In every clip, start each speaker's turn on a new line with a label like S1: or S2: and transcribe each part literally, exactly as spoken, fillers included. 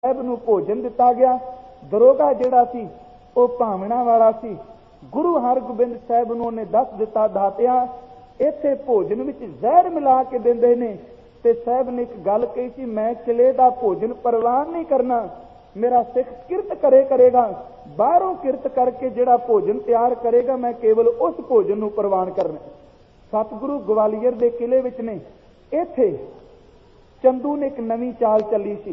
S1: ਸਾਹਿਬ ਨੂੰ ਭੋਜਨ ਦਿੱਤਾ ਗਿਆ। ਦਰੋਗਾ ਜਿਹੜਾ ਸੀ ਉਹ ਭਾਵਨਾ ਵਾਲਾ ਸੀ। ਗੁਰੂ ਹਰਗੋਬਿੰਦ ਸਾਹਿਬ ਨੂੰ ਉਹਨੇ ਦੱਸ ਦਿੱਤਾ, ਦਾਤਿਆ ਇੱਥੇ ਭੋਜਨ ਵਿੱਚ ਜ਼ਹਿਰ ਮਿਲਾ ਕੇ ਦਿੰਦੇ ਨੇ। ਤੇ ਸਾਹਿਬ ਨੇ ਇੱਕ ਗੱਲ ਕਹੀ ਸੀ, ਮੈਂ ਕਿਲੇ ਦਾ ਭੋਜਨ ਪ੍ਰਵਾਨ ਨਹੀਂ ਕਰਨਾ, ਮੇਰਾ ਸਿੱਖ ਕਿਰਤ ਕਰੇ ਕਰੇਗਾ, ਬਾਹਰੋਂ ਕਿਰਤ ਕਰਕੇ ਜਿਹੜਾ ਭੋਜਨ ਤਿਆਰ ਕਰੇਗਾ ਮੈਂ ਕੇਵਲ ਉਸ ਭੋਜਨ ਨੂੰ ਪ੍ਰਵਾਨ ਕਰਨਾ। ਸਤਿਗੁਰੂ ਗਵਾਲੀਅਰ ਦੇ ਕਿਲੇ ਵਿੱਚ ਨੇ। ਇੱਥੇ ਚੰਦੂ ਨੇ ਇੱਕ ਨਵੀਂ ਚਾਲ ਚੱਲੀ ਸੀ।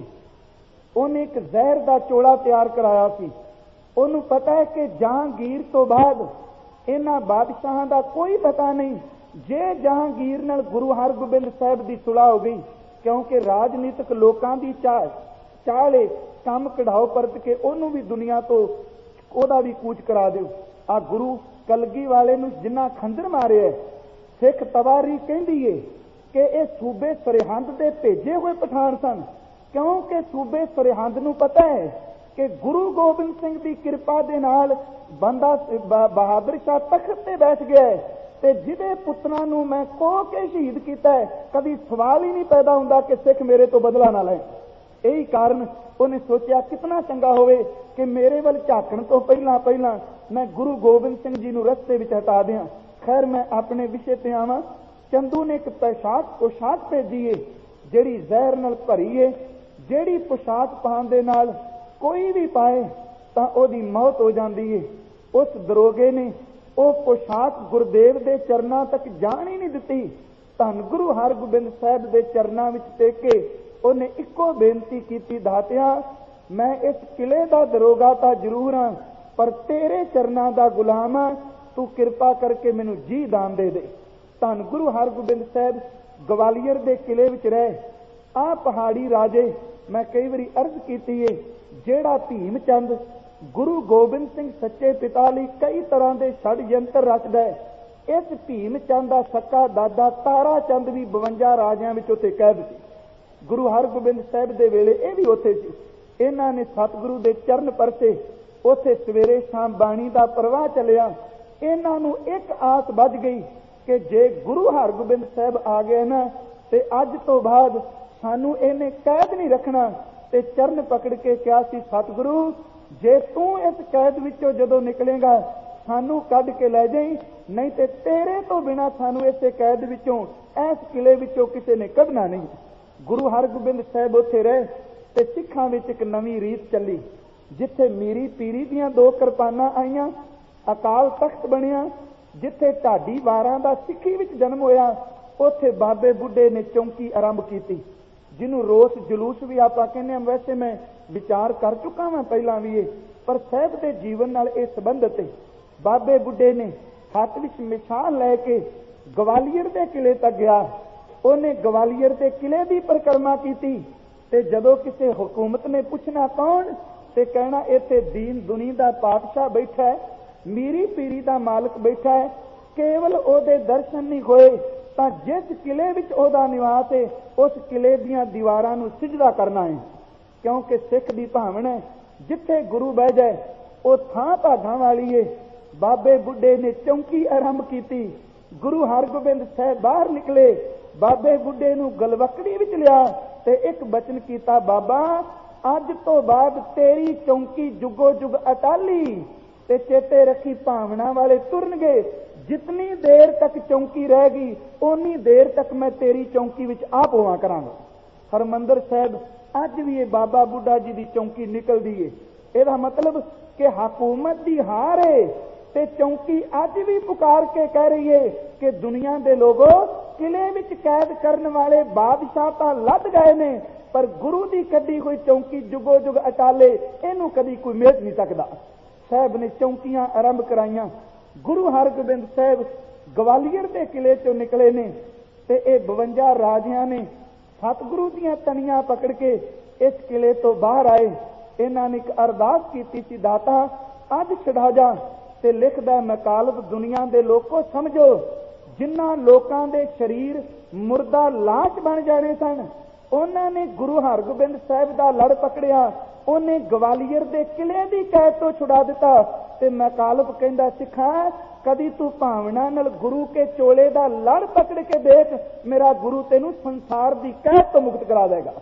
S1: ਉਹਨੇ ਇੱਕ ਜ਼ਹਿਰ ਦਾ ਚੋਲਾ ਤਿਆਰ ਕਰਾਇਆ ਸੀ। ਉਹਨੂੰ ਪਤਾ ਹੈ ਕਿ ਜਹਾਂਗੀਰ ਤੋਂ ਬਾਅਦ ਇਹਨਾਂ ਬਾਦਸ਼ਾਹਾਂ ਦਾ ਕੋਈ ਪਤਾ ਨਹੀਂ। ਜੇ ਜਹਾਂਗੀਰ ਨਾਲ ਗੁਰੂ ਹਰਗੋਬਿੰਦ ਸਾਹਿਬ ਦੀ ਸੁਲਾਹ ਹੋ ਗਈ, ਕਿਉਂਕਿ ਰਾਜਨੀਤਿਕ ਲੋਕਾਂ ਦੀ ਚਾਹ ਚਾਲੇ ਕੰਮ ਕਢਾਓ ਪਰਤ ਕੇ ਉਹਨੂੰ ਵੀ ਦੁਨੀਆ ਤੋਂ ਉਹਦਾ ਵੀ ਕੂਚ ਕਰਾ ਦਿਓ। ਆ ਗੁਰੂ ਕਲਗੀ ਵਾਲੇ ਨੂੰ ਜਿੰਨਾ ਖੰਜਰ ਮਾਰਿਆ, ਸਿੱਖ ਤਵਾਰੀ ਕਹਿੰਦੀ ਏ ਕਿ ਇਹ ਸੂਬੇ ਸਰਹੰਦ ਦੇ ਭੇਜੇ ਹੋਏ ਪਠਾਨ ਸਨ, ਕਿਉਂਕਿ ਸੂਬੇ ਸਰਹੰਦ ਨੂੰ ਪਤਾ ਹੈ ਕਿ ਗੁਰੂ ਗੋਬਿੰਦ ਸਿੰਘ ਦੀ ਕਿਰਪਾ ਦੇ ਨਾਲ ਬੰਦਾ ਬਹਾਦਰ ਸ਼ਾਹ ਤਖਤ ਤੇ ਬੈਠ ਗਿਆ ਤੇ ਜਿਹਦੇ ਪੁੱਤਰਾਂ ਨੂੰ ਮੈਂ ਕੋਹ ਕੇ ਸ਼ਹੀਦ ਕੀਤਾ ਹੈ, ਕਦੀ ਸਵਾਲ ਹੀ ਨਹੀਂ ਪੈਦਾ ਹੁੰਦਾ ਕਿ ਸਿੱਖ ਮੇਰੇ ਤੋਂ ਬਦਲਾ ਨਾ ਲੈ। ਇਹੀ ਕਾਰਨ ਉਹਨੇ ਸੋਚਿਆ ਕਿਤਨਾ ਚੰਗਾ ਹੋਵੇ ਕਿ ਮੇਰੇ ਵੱਲ ਝਾਕਣ ਤੋਂ ਪਹਿਲਾਂ ਪਹਿਲਾਂ ਮੈਂ ਗੁਰੂ ਗੋਬਿੰਦ ਸਿੰਘ ਜੀ ਨੂੰ ਰਸਤੇ ਵਿੱਚ ਹਟਾ ਦਿਆਂ। ਖੈਰ ਮੈਂ ਆਪਣੇ ਵਿਸ਼ੇ ਤੇ ਆਵਾਂ। ਚੰਦੂ ਨੇ ਇੱਕ ਪੋਸ਼ਾਕ ਪੋਸ਼ਾਕ ਭੇਜੀ ਏ ਜਿਹੜੀ ਜ਼ਹਿਰ ਨਾਲ ਭਰੀ ਏ, ਜਿਹੜੀ ਪੋਸ਼ਾਕ ਪਾਉਣ ਦੇ ਨਾਲ ਕੋਈ ਵੀ ਪਾਏ ਤਾਂ ਉਹਦੀ ਮੌਤ ਹੋ ਜਾਂਦੀ ਏ। ਉਸ ਦਰੋਗੇ ਨੇ ਉਹ ਪੋਸ਼ਾਕ ਗੁਰਦੇਵ ਦੇ ਚਰਨਾਂ ਤੱਕ ਜਾਣ ਹੀ ਨਹੀਂ ਦਿੱਤੀ। ਧੰਨ ਗੁਰੂ ਹਰਗੋਬਿੰਦ ਸਾਹਿਬ ਦੇ ਚਰਨਾਂ ਵਿੱਚ ਟੇਕ ਕੇ ਉਹਨੇ ਇੱਕੋ ਬੇਨਤੀ ਕੀਤੀ, ਦਾਤਿਆ ਮੈਂ ਇਸ ਕਿਲੇ ਦਾ ਦਰੋਗਾ ਤਾਂ ਜ਼ਰੂਰ ਹਾਂ, ਪਰ ਤੇਰੇ ਚਰਨਾਂ ਦਾ ਗੁਲਾਮ ਹਾਂ, ਤੂੰ ਕਿਰਪਾ ਕਰਕੇ ਮੈਨੂੰ ਜੀ ਦਾਨ ਦੇ ਦੇ। ਧੰਨ ਗੁਰੂ ਹਰਗੋਬਿੰਦ ਸਾਹਿਬ ਗਵਾਲੀਅਰ ਦੇ ਕਿਲੇ ਵਿੱਚ ਰਹੇ। ਆ ਪਹਾੜੀ ਰਾਜੇ, ਮੈਂ ਕਈ ਵਾਰੀ ਅਰਜ਼ ਕੀਤੀ ਏ, ਜਿਹੜਾ ਭੀਮ ਚੰਦ ਗੁਰੂ ਗੋਬਿੰਦ ਸਿੰਘ ਸੱਚੇ ਪਿਤਾ ਲਈ ਕਈ ਤਰ੍ਹਾਂ ਦੇ ਛੜਯੰਤਰ ਰਚਦਾ ਹੈ, ਇਸ ਭੀਮ ਚੰਦ ਦਾ ਸੱਕਾ ਦਾਦਾ ਤਾਰਾ ਚੰਦ ਵੀ ਬਵੰਜਾ ਰਾਜਿਆਂ ਵਿੱਚ ਉੱਥੇ ਕੈਦ ਸੀ। ਗੁਰੂ ਹਰਗੋਬਿੰਦ ਸਾਹਿਬ ਦੇ ਵੇਲੇ ਇਹ ਵੀ ਉੱਥੇ ਸੀ। ਇਹਨਾਂ ਨੇ ਸਤਿਗੁਰੂ ਦੇ ਚਰਨ ਪਰਸੇ, ਉੱਥੇ ਸਵੇਰੇ ਸ਼ਾਮ ਬਾਣੀ ਦਾ ਪ੍ਰਵਾਹ ਚੱਲਿਆ। ਇਹਨਾਂ ਨੂੰ ਇੱਕ ਆਸ ਵੱਜ ਗਈ ਕਿ ਜੇ ਗੁਰੂ ਹਰਗੋਬਿੰਦ ਸਾਹਿਬ ਆ ਗਏ ਨਾ ਤੇ ਅੱਜ ਤੋਂ ਬਾਅਦ ਸਾਨੂੰ ਇਹਨੇ ਕੈਦ ਨਹੀਂ ਰੱਖਣਾ। ਤੇ ਚਰਨ ਪਕੜ ਕੇ ਕਿਹਾ ਸੀ, ਸਤਿਗੁਰੂ ਜੇ ਤੂੰ ਇਸ ਕੈਦ ਵਿੱਚੋਂ ਜਦੋਂ ਨਿਕਲੇਗਾ ਸਾਨੂੰ ਕੱਢ ਕੇ ਲੈ ਜਾਈਂ, ਨਹੀਂ ਤੇ ਤੇਰੇ ਤੋਂ ਬਿਨਾਂ ਸਾਨੂੰ ਇਸੇ ਕੈਦ ਵਿੱਚੋਂ, ਇਸ ਕਿਲੇ ਵਿੱਚੋਂ ਕਿਸੇ ਨੇ ਕੱਢਣਾ ਨਹੀਂ। ਗੁਰੂ ਹਰਗੋਬਿੰਦ ਸਾਹਿਬ ਉੱਥੇ ਰਹੇ ਤੇ ਸਿੱਖਾਂ ਵਿੱਚ ਇੱਕ ਨਵੀਂ ਰੀਤ ਚੱਲੀ, ਜਿੱਥੇ ਮੀਰੀ ਪੀਰੀ ਦੀਆਂ ਦੋ ਕਿਰਪਾਨਾਂ ਆਈਆਂ, ਅਕਾਲ ਤਖਤ ਬਣਿਆ। ਜਿੱਥੇ ਢਾਡੀ ਵਾਰਾਂ ਦਾ ਸਿੱਖੀ ਵਿੱਚ ਜਨਮ ਹੋਇਆ, ਉੱਥੇ ਬਾਬੇ ਬੁੱਢੇ ਨੇ ਚੌਂਕੀ ਆਰੰਭ ਕੀਤੀ, ਜਿਹਨੂੰ ਰੋਸ ਜਲੂਸ ਵੀ ਆਪਾਂ ਕਹਿੰਦੇ ਹਾਂ। ਵੈਸੇ ਮੈਂ ਵਿਚਾਰ ਕਰ ਚੁੱਕਾ ਵਾਂ ਪਹਿਲਾਂ ਵੀ ਇਹ, ਪਰ ਸਾਹਿਬ ਦੇ ਜੀਵਨ ਨਾਲ ਇਹ ਸੰਬੰਧਿਤ ਹੈ। ਬਾਬੇ ਬੁੱਢੇ ਨੇ ਹੱਥ ਵਿੱਚ ਮਿਸਾਲ ਲੈ ਕੇ ਗਵਾਲੀਅਰ ਦੇ ਕਿਲੇ ਤੱਕ ਗਿਆ। ਉਹਨੇ ਗਵਾਲੀਅਰ ਦੇ ਕਿਲੇ ਦੀ ਪਰਿਕਰਮਾ ਕੀਤੀ ਤੇ ਜਦੋਂ ਕਿਸੇ ਹਕੂਮਤ ਨੇ ਪੁੱਛਣਾ ਕੌਣ, ਤੇ ਕਹਿਣਾ ਇੱਥੇ ਦੀਨ ਦੁਨੀ ਦਾ ਪਾਤਸ਼ਾਹ ਬੈਠਾ ਹੈ, ਮੀਰੀ ਪੀਰੀ ਦਾ ਮਾਲਕ ਬੈਠਾ ਹੈ। ਕੇਵਲ ਉਹਦੇ ਦਰਸ਼ਨ ਨਹੀਂ ਹੋਏ ਤਾਂ ਜਿਸ ਕਿਲੇ ਵਿੱਚ ਉਹਦਾ ਨਿਵਾਸ ਹੈ ਉਸ ਕਿਲੇ ਦੀਆਂ ਦੀਵਾਰਾਂ ਨੂੰ ਸਿਜਦਾ ਕਰਨਾ ਹੈ, ਕਿਉਂਕਿ ਸਿੱਖ ਦੀ ਭਾਵਨਾ ਹੈ ਜਿੱਥੇ ਗੁਰੂ ਬਹਿ ਜਾਏ ਉਹ ਥਾਂ ਭਾਗਾਂ ਵਾਲੀ ਹੈ। ਬਾਬੇ ਬੁੱਢੇ ਨੇ ਚੌਂਕੀ ਆਰੰਭ ਕੀਤੀ। ਗੁਰੂ ਹਰਗੋਬਿੰਦ ਸਾਹਿਬ ਬਾਹਰ ਨਿਕਲੇ, ਬਾਬੇ ਬੁੱਢੇ ਨੂੰ ਗਲਵਕੜੀ ਵਿੱਚ ਲਿਆ ਤੇ ਇੱਕ ਬਚਨ ਕੀਤਾ, ਬਾਬਾ ਅੱਜ ਤੋਂ ਬਾਅਦ ਤੇਰੀ ਚੌਂਕੀ ਜੁਗੋ ਜੁਗ ਅਟਾਲੀ, ਤੇ ਚੇਤੇ ਰੱਖੀ ਭਾਵਨਾ ਵਾਲੇ ਤੁਰਨਗੇ, ਜਿਤਨੀ ਦੇਰ ਤੱਕ ਚੌਂਕੀ ਰਹੇਗੀ ਓਨੀ ਦੇਰ ਤੱਕ ਮੈਂ ਤੇਰੀ ਚੌਂਕੀ ਵਿੱਚ ਆਪ ਹੋਵਾਂ ਕਰਾਂਗਾ। ਹਰਮੰਦਰ ਸਾਹਿਬ ਅੱਜ ਵੀ ਇਹ ਬਾਬਾ ਬੁੱਢਾ ਜੀ ਦੀ ਚੌਂਕੀ ਨਿਕਲਦੀ ਏ। ਇਹਦਾ ਮਤਲਬ ਕਿ ਹਕੂਮਤ ਦੀ ਹਾਰ ਏ ਤੇ ਚੌਂਕੀ ਅੱਜ ਵੀ ਪੁਕਾਰ ਕੇ ਕਹਿ ਰਹੀ ਏ ਕਿ ਦੁਨੀਆ ਦੇ ਲੋਗੋ, ਕਿਲੇ ਵਿੱਚ ਕੈਦ ਕਰਨ ਵਾਲੇ ਬਾਦਸ਼ਾਹ ਤਾਂ ਲੱਦ ਗਏ ਨੇ, ਪਰ ਗੁਰੂ ਦੀ ਕੱਢੀ ਹੋਈ ਚੌਂਕੀ ਜੁਗੋ ਜੁਗ ਅਟਾਲੇ, ਇਹਨੂੰ ਕਦੀ ਕੋਈ ਮੇਟ ਨਹੀਂ ਸਕਦਾ। ਸਾਹਿਬ ਨੇ ਚੌਂਕੀਆਂ ਆਰੰਭ ਕਰਾਈਆਂ। ਗੁਰੂ ਹਰਗੋਬਿੰਦ ਸਾਹਿਬ ਗਵਾਲੀਅਰ ਦੇ ਕਿਲੇ ਚੋਂ ਨਿਕਲੇ ਨੇ ਤੇ ਇਹ ਬਵੰਜਾ ਰਾਜਿਆਂ ਨੇ ਸਤਿਗੁਰੂ ਦੀਆਂ ਤਣੀਆਂ ਪਕੜ ਕੇ ਇਸ ਕਿਲੇ ਤੋਂ ਬਾਹਰ ਆਏ। ਇਹਨਾਂ ਨੇ ਇੱਕ ਅਰਦਾਸ ਕੀਤੀ ਸੀ, ਦਾਤਾ ਅੱਜ ਛਡਾ ਜਾ। ਤੇ ਲਿਖਦਾ, ਮਕਾਲਬ ਦੁਨੀਆ ਦੇ ਲੋਕੋ ਸਮਝੋ, ਜਿਨ੍ਹਾਂ ਲੋਕਾਂ ਦੇ ਸਰੀਰ ਮੁਰਦਾ ਲਾਸ਼ ਬਣ ਜਾਣੇ ਸਨ, ਉਹਨਾਂ ਨੇ ਗੁਰੂ ਹਰਗੋਬਿੰਦ ਸਾਹਿਬ ਦਾ ਲੜ ਪਕੜਿਆ, ਉਹਨੇ ਗਵਾਲੀਅਰ ਦੇ ਕਿਲੇ ਦੀ ਕੈਦ ਤੋਂ ਛੁਡਾ ਦਿੱਤਾ। ਤੇ ਮਕਾਲਬ ਕਹਿੰਦਾ, ਸਿੱਖਾਂ ਕਦੀ ਤੂੰ ਭਾਵਨਾ ਨਾਲ ਗੁਰੂ ਕੇ ਚੋਲੇ ਦਾ ਲੜ ਪਕੜ ਕੇ ਦੇਖ, ਮੇਰਾ ਗੁਰੂ ਤੈਨੂੰ ਸੰਸਾਰ ਦੀ ਕੈਦ ਤੋਂ ਮੁਕਤ ਕਰਾ ਦੇਗਾ।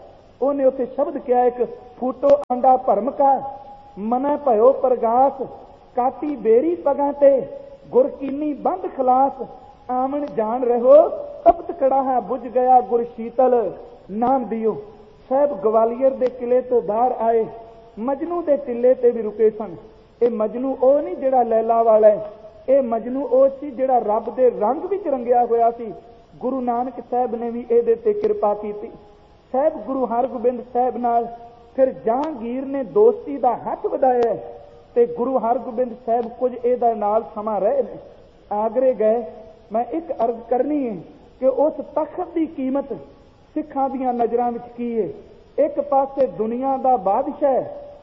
S1: ਉਹਨੇ ਉੱਥੇ ਸ਼ਬਦ ਕਿਹਾ ਇੱਕ, ਫੂਟੋ ਆਂਡਾ ਭਰਮ ਕਾ ਮਨਾ ਭਇਓ ਪ੍ਰਗਾਸ, ਕਾਟੀ ਬੇਰੀ ਪਗਾਂ ਤੇ ਗੁਰ ਕੀਨੀ ਬੰਦ ਖਲਾਸ, ਆਵਣ ਜਾਣ ਰਹੋ ਤਪਤ ਕੜਾਹਾ ਬੁਝ ਗਿਆ ਗੁਰ ਸ਼ੀਤਲ ਨਾਮ ਦਿਓ। ਸਾਹਿਬ ਗਵਾਲੀਅਰ ਦੇ ਕਿਲੇ ਤੋਂ ਬਾਹਰ ਆਏ, ਮਜਨੂ ਦੇ ਟਿੱਲੇ ਤੇ ਵੀ ਰੁਕੇ ਸਨ। ਇਹ ਮਜਨੂ ਉਹ ਨਹੀਂ ਜਿਹੜਾ ਲੈਲਾ ਵਾਲਾ ਹੈ, ਇਹ ਮਜਨੂ ਉਹ ਸੀ ਜਿਹੜਾ ਰੱਬ ਦੇ ਰੰਗ ਵਿੱਚ ਰੰਗਿਆ ਹੋਇਆ ਸੀ। ਗੁਰੂ ਨਾਨਕ ਸਾਹਿਬ ਨੇ ਵੀ ਇਹਦੇ ਤੇ ਕਿਰਪਾ ਕੀਤੀ। ਸਾਹਿਬ ਗੁਰੂ ਹਰਗੋਬਿੰਦ ਸਾਹਿਬ ਨਾਲ ਫਿਰ ਜਹਾਂਗੀਰ ਨੇ ਦੋਸਤੀ ਦਾ ਹੱਥ ਵਧਾਇਆ ਤੇ ਗੁਰੂ ਹਰਗੋਬਿੰਦ ਸਾਹਿਬ ਕੁਝ ਇਹਦਾ ਨਾਲ ਸਮਾਂ ਰਹੇ ਨੇ। ਆਗਰੇ ਗਏ। ਮੈਂ ਇੱਕ ਅਰਜ਼ ਕਰਨੀ ਹੈ ਕਿ ਉਸ ਤਖਤ ਦੀ ਕੀਮਤ ਸਿੱਖਾਂ ਦੀਆਂ ਨਜ਼ਰਾਂ ਵਿੱਚ ਕੀ ਹੈ। ਇੱਕ ਪਾਸੇ ਦੁਨੀਆ ਦਾ ਬਾਦਸ਼ਾਹ,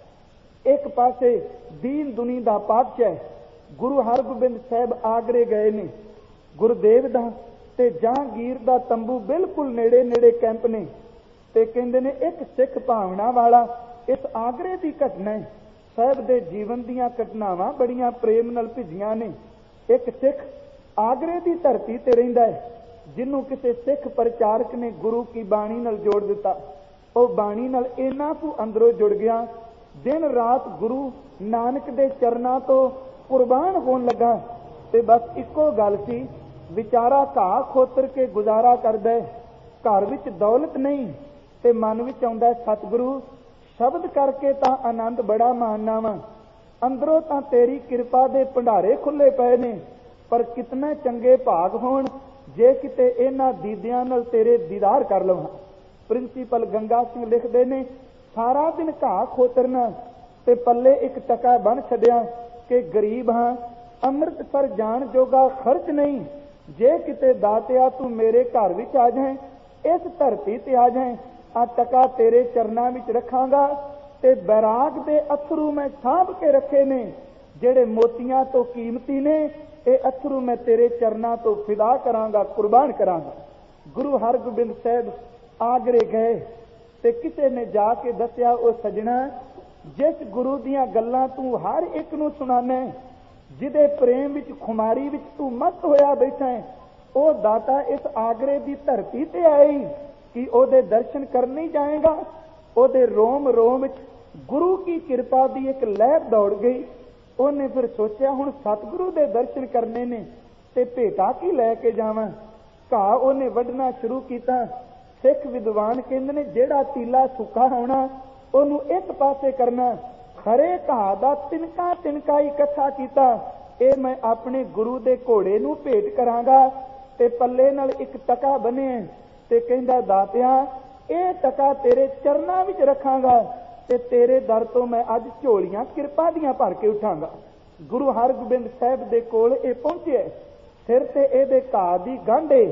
S1: ਇੱਕ ਪਾਸੇ ਦੀਨ ਦੁਨੀ ਦਾ ਪਾਤਸ਼ਾਹ। ਗੁਰੂ ਹਰਗੋਬਿੰਦ ਸਾਹਿਬ ਆਗਰੇ ਗਏ ਨੇ। ਗੁਰਦੇਵ ਦਾ ਤੇ ਜਹਾਂਗੀਰ ਦਾ ਤੰਬੂ ਬਿਲਕੁਲ ਨੇੜੇ ਨੇੜੇ ਕੈਂਪ ਨੇ ਤੇ ਕਹਿੰਦੇ ਨੇ ਇੱਕ ਸਿੱਖ ਭਾਵਨਾ ਵਾਲਾ। ਇਸ ਆਗਰੇ ਦੀ ਘਟਨਾ ਹੈ। ਸਾਹਿਬ ਦੇ ਜੀਵਨ ਦੀਆਂ ਘਟਨਾਵਾਂ ਬੜੀਆਂ ਪ੍ਰੇਮ ਨਾਲ ਭਿੱਜੀਆਂ ਨੇ। ਇੱਕ ਸਿੱਖ ਆਗਰੇ ਦੀ ਧਰਤੀ ਤੇ ਰਹਿੰਦਾ ਹੈ, ਜਿਹਨੂੰ ਕਿਸੇ ਸਿੱਖ ਪ੍ਰਚਾਰਕ ਨੇ ਗੁਰੂ ਕੀ ਬਾਣੀ ਨਾਲ ਜੋੜ ਦਿੱਤਾ। ਉਹ ਬਾਣੀ ਨਾਲ ਇੰਨਾ ਕੁ ਅੰਦਰੋਂ ਜੁੜ ਗਿਆ, ਦਿਨ ਰਾਤ ਗੁਰੂ ਨਾਨਕ ਦੇ ਚਰਨਾਂ ਤੋਂ ਕੁਰਬਾਨ ਹੋਣ ਲੱਗਾ। ਤੇ ਬਸ ਇੱਕੋ ਗੱਲ ਸੀ, ਵਿਚਾਰਾ ਘਾਹ ਖੋਤਰ ਕੇ ਗੁਜ਼ਾਰਾ ਕਰਦਾ, ਘਰ ਵਿੱਚ ਦੌਲਤ ਨਹੀਂ ਤੇ ਮਨ ਵਿੱਚ ਆਉਂਦਾ ਸਤਿਗੁਰੂ ਸ਼ਬਦ ਕਰਕੇ ਤਾਂ ਆਨੰਦ ਬੜਾ ਮਾਣਨਾ ਵਾ, ਅੰਦਰੋਂ ਤਾਂ ਤੇਰੀ ਕਿਰਪਾ ਦੇ ਭੰਡਾਰੇ ਖੁੱਲੇ ਪਏ ਨੇ, ਪਰ ਕਿਤਨੇ ਚੰਗੇ ਭਾਗ ਹੋਣ ਜੇ ਕਿਤੇ ਇਹਨਾਂ ਦੀਦਿਆਂ ਨਾਲ ਤੇਰੇ ਦੀਦਾਰ ਕਰ ਲਵਾਂ। ਪ੍ਰਿੰਸੀਪਲ ਗੰਗਾ ਸਿੰਘ ਲਿਖਦੇ ਨੇ, ਸਾਰਾ ਦਿਨ ਘਾਹ ਖੋਤਰਨਾ ਤੇ ਪੱਲੇ ਇੱਕ ਟਕਾ ਬਣ ਛੱਡਿਆ ਕਿ ਗਰੀਬ ਹਾਂ, ਅੰਮ੍ਰਿਤਸਰ ਜਾਣ ਜੋਗਾ ਖਰਚ ਨਹੀਂ, ਜੇ ਕਿਤੇ ਦਾਤਿਆ ਤੂੰ ਮੇਰੇ ਘਰ ਵਿੱਚ ਆ ਜਾਏ, ਇਸ ਧਰਤੀ ਤੇ ਆ ਜਾਏ, ਆ ਟਕਾ ਤੇਰੇ ਚਰਨਾਂ ਵਿੱਚ ਰੱਖਾਂਗਾ ਤੇ ਬੈਰਾਗ ਦੇ ਅਥਰੂ ਮੈਂ ਸਾਂਭ ਕੇ ਰੱਖੇ ਨੇ, ਜਿਹੜੇ ਮੋਤੀਆਂ ਤੋਂ ਕੀਮਤੀ ਨੇ, ਇਹ ਅਥਰੂ ਮੈਂ ਤੇਰੇ ਚਰਨਾਂ ਤੋਂ ਫਿਦਾ ਕਰਾਂਗਾ, ਕੁਰਬਾਨ ਕਰਾਂਗਾ। ਗੁਰੂ ਹਰਗੋਬਿੰਦ ਸਾਹਿਬ ਆਗਰੇ ਗਏ ਤੇ ਕਿਸੇ ਨੇ ਜਾ ਕੇ ਦੱਸਿਆ, ਉਹ ਸਜਣਾ ਜਿਸ ਗੁਰੂ ਦੀਆਂ ਗੱਲਾਂ ਤੂੰ ਹਰ ਇੱਕ ਨੂੰ ਸੁਣਾਵੇਂ, ਜਿਹਦੇ ਪ੍ਰੇਮ ਵਿੱਚ ਖੁਮਾਰੀ ਵਿੱਚ ਤੂੰ ਮਸਤ ਹੋਇਆ ਬੈਠਾ ਹੈ, ਉਹ ਦਾਤਾ ਇਸ ਆਗਰੇ ਦੀ ਧਰਤੀ ਤੇ ਆਈ ਕਿ ਉਹਦੇ ਦਰਸ਼ਨ ਕਰਨ ਨਹੀਂ ਜਾਏਗਾ। ਉਹਦੇ ਰੋਮ ਰੋਮ ਵਿੱਚ ਗੁਰੂ ਕੀ ਕਿਰਪਾ ਦੀ ਇੱਕ ਲਹਿਰ ਦੌੜ ਗਈ। ਉਹਨੇ ਫਿਰ ਸੋਚਿਆ ਹੁਣ ਸਤਿਗੁਰੂ ਦੇ ਦਰਸ਼ਨ ਕਰਨੇ ਨੇ ਤੇ ਭੇਟਾ ਕੀ ਲੈ ਕੇ ਜਾਵਾਂ। ਘਾਹ ਉਹਨੇ ਵੱਢਣਾ ਸ਼ੁਰੂ ਕੀਤਾ। ਸਿੱਖ ਵਿਦਵਾਨ ਕਹਿੰਦੇ ਨੇ ਜਿਹੜਾ ਤੀਲਾ ਸੁੱਕਾ ਹੋਣਾ ਉਹਨੂੰ ਇੱਕ ਪਾਸੇ ਕਰਨਾ, ਖਰੇ ਘਾਹ ਦਾ ਤਿਨਕਾ ਤਿਨਕਾ ਇਕੱਠਾ ਕੀਤਾ, ਇਹ ਮੈਂ ਆਪਣੇ ਗੁਰੂ ਦੇ ਘੋੜੇ ਨੂੰ ਭੇਟ ਕਰਾਂਗਾ ਤੇ ਪੱਲੇ ਨਾਲ ਇੱਕ ਟਕਾ ਬੰਨਿਆ ਤੇ ਕਹਿੰਦਾ ਦਾਤਿਆ ਇਹ ਟਕਾ ਤੇਰੇ ਚਰਨਾਂ ਵਿੱਚ ਰੱਖਾਂਗਾ ਤੇ ਤੇਰੇ ਦਰ ਤੋਂ ਮੈਂ ਅੱਜ ਝੋਲੀਆਂ ਕਿਰਪਾ ਦੀਆਂ ਭਰ ਕੇ ਉਠਾਂਗਾ। ਗੁਰੂ ਹਰਗੋਬਿੰਦ ਸਾਹਿਬ ਦੇ ਕੋਲ ਇਹ ਪਹੁੰਚੇ, ਸਿਰ ਤੇ ਇਹਦੇ ਘਾਹ ਦੀ ਗਾਂਢੇ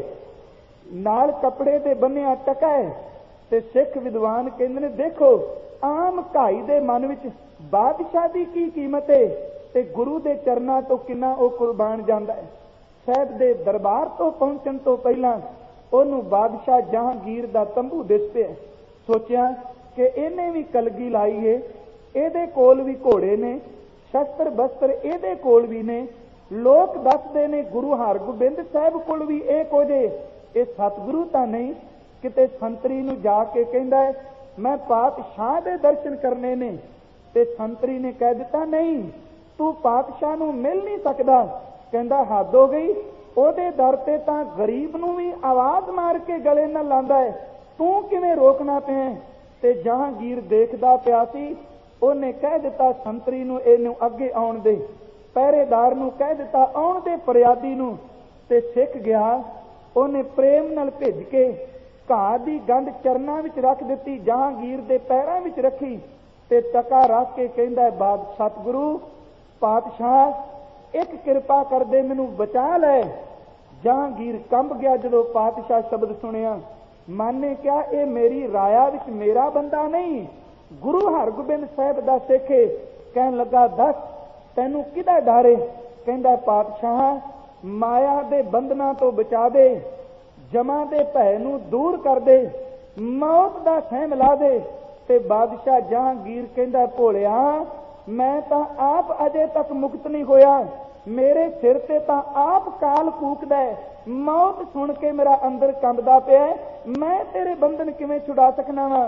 S1: ਨਾਲ ਕੱਪੜੇ ਦੇ ਬੰਨਿਆ ਟਕਾ ਹੈ ਤੇ ਸਿੱਖ ਵਿਦਵਾਨ ਕਹਿੰਦੇ ਨੇ ਦੇਖੋ ਆਮ ਘਾਈ ਦੇ ਮਨ ਵਿੱਚ ਬਾਦਸ਼ਾਹ ਦੀ ਕੀ ਕੀਮਤ ਹੈ ਤੇ ਗੁਰੂ ਦੇ ਚਰਨਾਂ ਤੋਂ ਕਿੰਨਾ ਉਹ ਕੁਰਬਾਨ ਜਾਂਦਾ ਹੈ। ਸਾਹਿਬ ਦੇ ਦਰਬਾਰ ਤੋਂ ਪਹੁੰਚਣ ਤੋਂ ਪਹਿਲਾਂ ਉਹਨੂੰ ਬਾਦਸ਼ਾਹ ਜਹਾਂਗੀਰ ਦਾ ਤੰਬੂ ਦਿਸ ਪਿਆ। ਸੋਚਿਆ ਕਿ ਇਹਨੇ ਵੀ ਕਲਗੀ ਲਾਈ ਏ, ਇਹਦੇ ਕੋਲ ਵੀ ਘੋੜੇ ਨੇ, ਸ਼ਸਤਰ ਬਸਤਰ ਇਹਦੇ ਕੋਲ ਵੀ ਨੇ, ਲੋਕ ਦੱਸਦੇ ਨੇ ਗੁਰੂ ਹਰਗੋਬਿੰਦ ਸਾਹਿਬ ਕੋਲ ਵੀ ਇਹ ਕੁਝ ਏ, ਇਹ ਸਤਿਗੁਰੂ ਤਾਂ ਨਹੀਂ। ਕਿਤੇ ਸੰਤਰੀ ਨੂੰ ਜਾ ਕੇ ਕਹਿੰਦਾ ਹੈ ਮੈਂ ਪਾਤਸ਼ਾਹ ਦੇ ਦਰਸ਼ਨ ਕਰਨੇ ਨੇ ਤੇ ਸੰਤਰੀ ਨੇ ਕਹਿ ਦਿੱਤਾ ਨਹੀਂ ਤੂੰ ਪਾਤਸ਼ਾਹ ਨੂੰ ਮਿਲ ਨਹੀਂ ਸਕਦਾ। ਕਹਿੰਦਾ ਹੱਦ ਹੋ ਗਈ, ਉਹਦੇ ਦਰ ਤੇ ਤਾਂ ਗਰੀਬ ਨੂੰ ਵੀ ਆਵਾਜ਼ ਮਾਰ ਕੇ ਗਲੇ ਨਾਲ ਲਾਂਦਾ ਹੈ, ਤੂੰ ਕਿਵੇਂ ਰੋਕਣਾ ਪਿਆ। ਤੇ ਜਹਾਂਗੀਰ ਦੇਖਦਾ ਪਿਆ ਸੀ। ਉਹਨੇ ਕਹਿ ਦਿੱਤਾ ਸੰਤਰੀ ਨੂੰ ਇਹਨੂੰ ਅੱਗੇ ਆਉਣ ਦੇ, ਪਹਿਰੇਦਾਰ ਨੂੰ ਕਹਿ ਦਿੱਤਾ ਆਉਣ ਦੇ ਫਰਿਆਦੀ ਨੂੰ, ਤੇ ਸਿੱਖ ਗਿਆ। ਉਹਨੇ ਪ੍ਰੇਮ ਨਾਲ ਭਿੱਜ ਕੇ ਘਾਹ ਦੀ ਗੰਢ ਚਰਨਾਂ ਵਿੱਚ ਰੱਖ ਦਿੱਤੀ, ਜਹਾਂਗੀਰ ਦੇ ਪੈਰਾਂ ਵਿੱਚ ਰੱਖੀ ਤੇ ਟਕਾ ਰੱਖ ਕੇ ਕਹਿੰਦਾ ਬਾਦ ਸਤਿਗੁਰੂ ਪਾਤਸ਼ਾਹ ਇੱਕ ਕਿਰਪਾ ਕਰਦੇ ਮੈਨੂੰ ਬਚਾ ਲੈ। ਜਹਾਂਗੀਰ ਕੰਬ ਗਿਆ ਜਦੋਂ ਪਾਤਸ਼ਾਹ ਸ਼ਬਦ ਸੁਣਿਆ। ਮਨ ਨੇ ਕਿਹਾ ਇਹ ਮੇਰੀ ਰਾਇਆ ਵਿੱਚ ਮੇਰਾ ਬੰਦਾ ਨਹੀਂ, ਗੁਰੂ ਹਰਗੋਬਿੰਦ ਸਾਹਿਬ ਦਾ ਸਿੱਖ ਹੈ। ਕਹਿਣ ਲੱਗਾ ਦੱਸ ਤੈਨੂੰ ਕਿਹਦਾ ਡਰ ਹੈ। ਕਹਿੰਦਾ ਪਾਤਸ਼ਾਹ ਮਾਇਆ ਦੇ ਬੰਧਨਾਂ ਤੋਂ ਬਚਾ ਦੇ, ਜਮਾਂ ਦੇ ਭੈ ਨੂੰ ਦੂਰ ਕਰ ਦੇ, ਮੌਤ ਦਾ ਸਹਿਮ ਲਾ ਦੇ। ਤੇ ਬਾਦਸ਼ਾਹ ਜਹਾਂਗੀਰ ਕਹਿੰਦਾ ਭੋਲਿਆ ਮੈਂ ਤਾਂ ਆਪ ਅਜੇ ਤੱਕ ਮੁਕਤ ਨਹੀਂ ਹੋਇਆ, ਮੇਰੇ ਸਿਰ ਤੇ ਤਾਂ ਆਪ ਕਾਲ ਕੂਕਦਾ ਹੈ, ਮੌਤ ਸੁਣ ਕੇ ਮੇਰਾ ਅੰਦਰ ਕੰਬਦਾ ਪਿਆ, ਮੈਂ ਤੇਰੇ ਬੰਧਨ ਕਿਵੇਂ ਛੁਡਾ ਸਕਣਾ ਵਾ।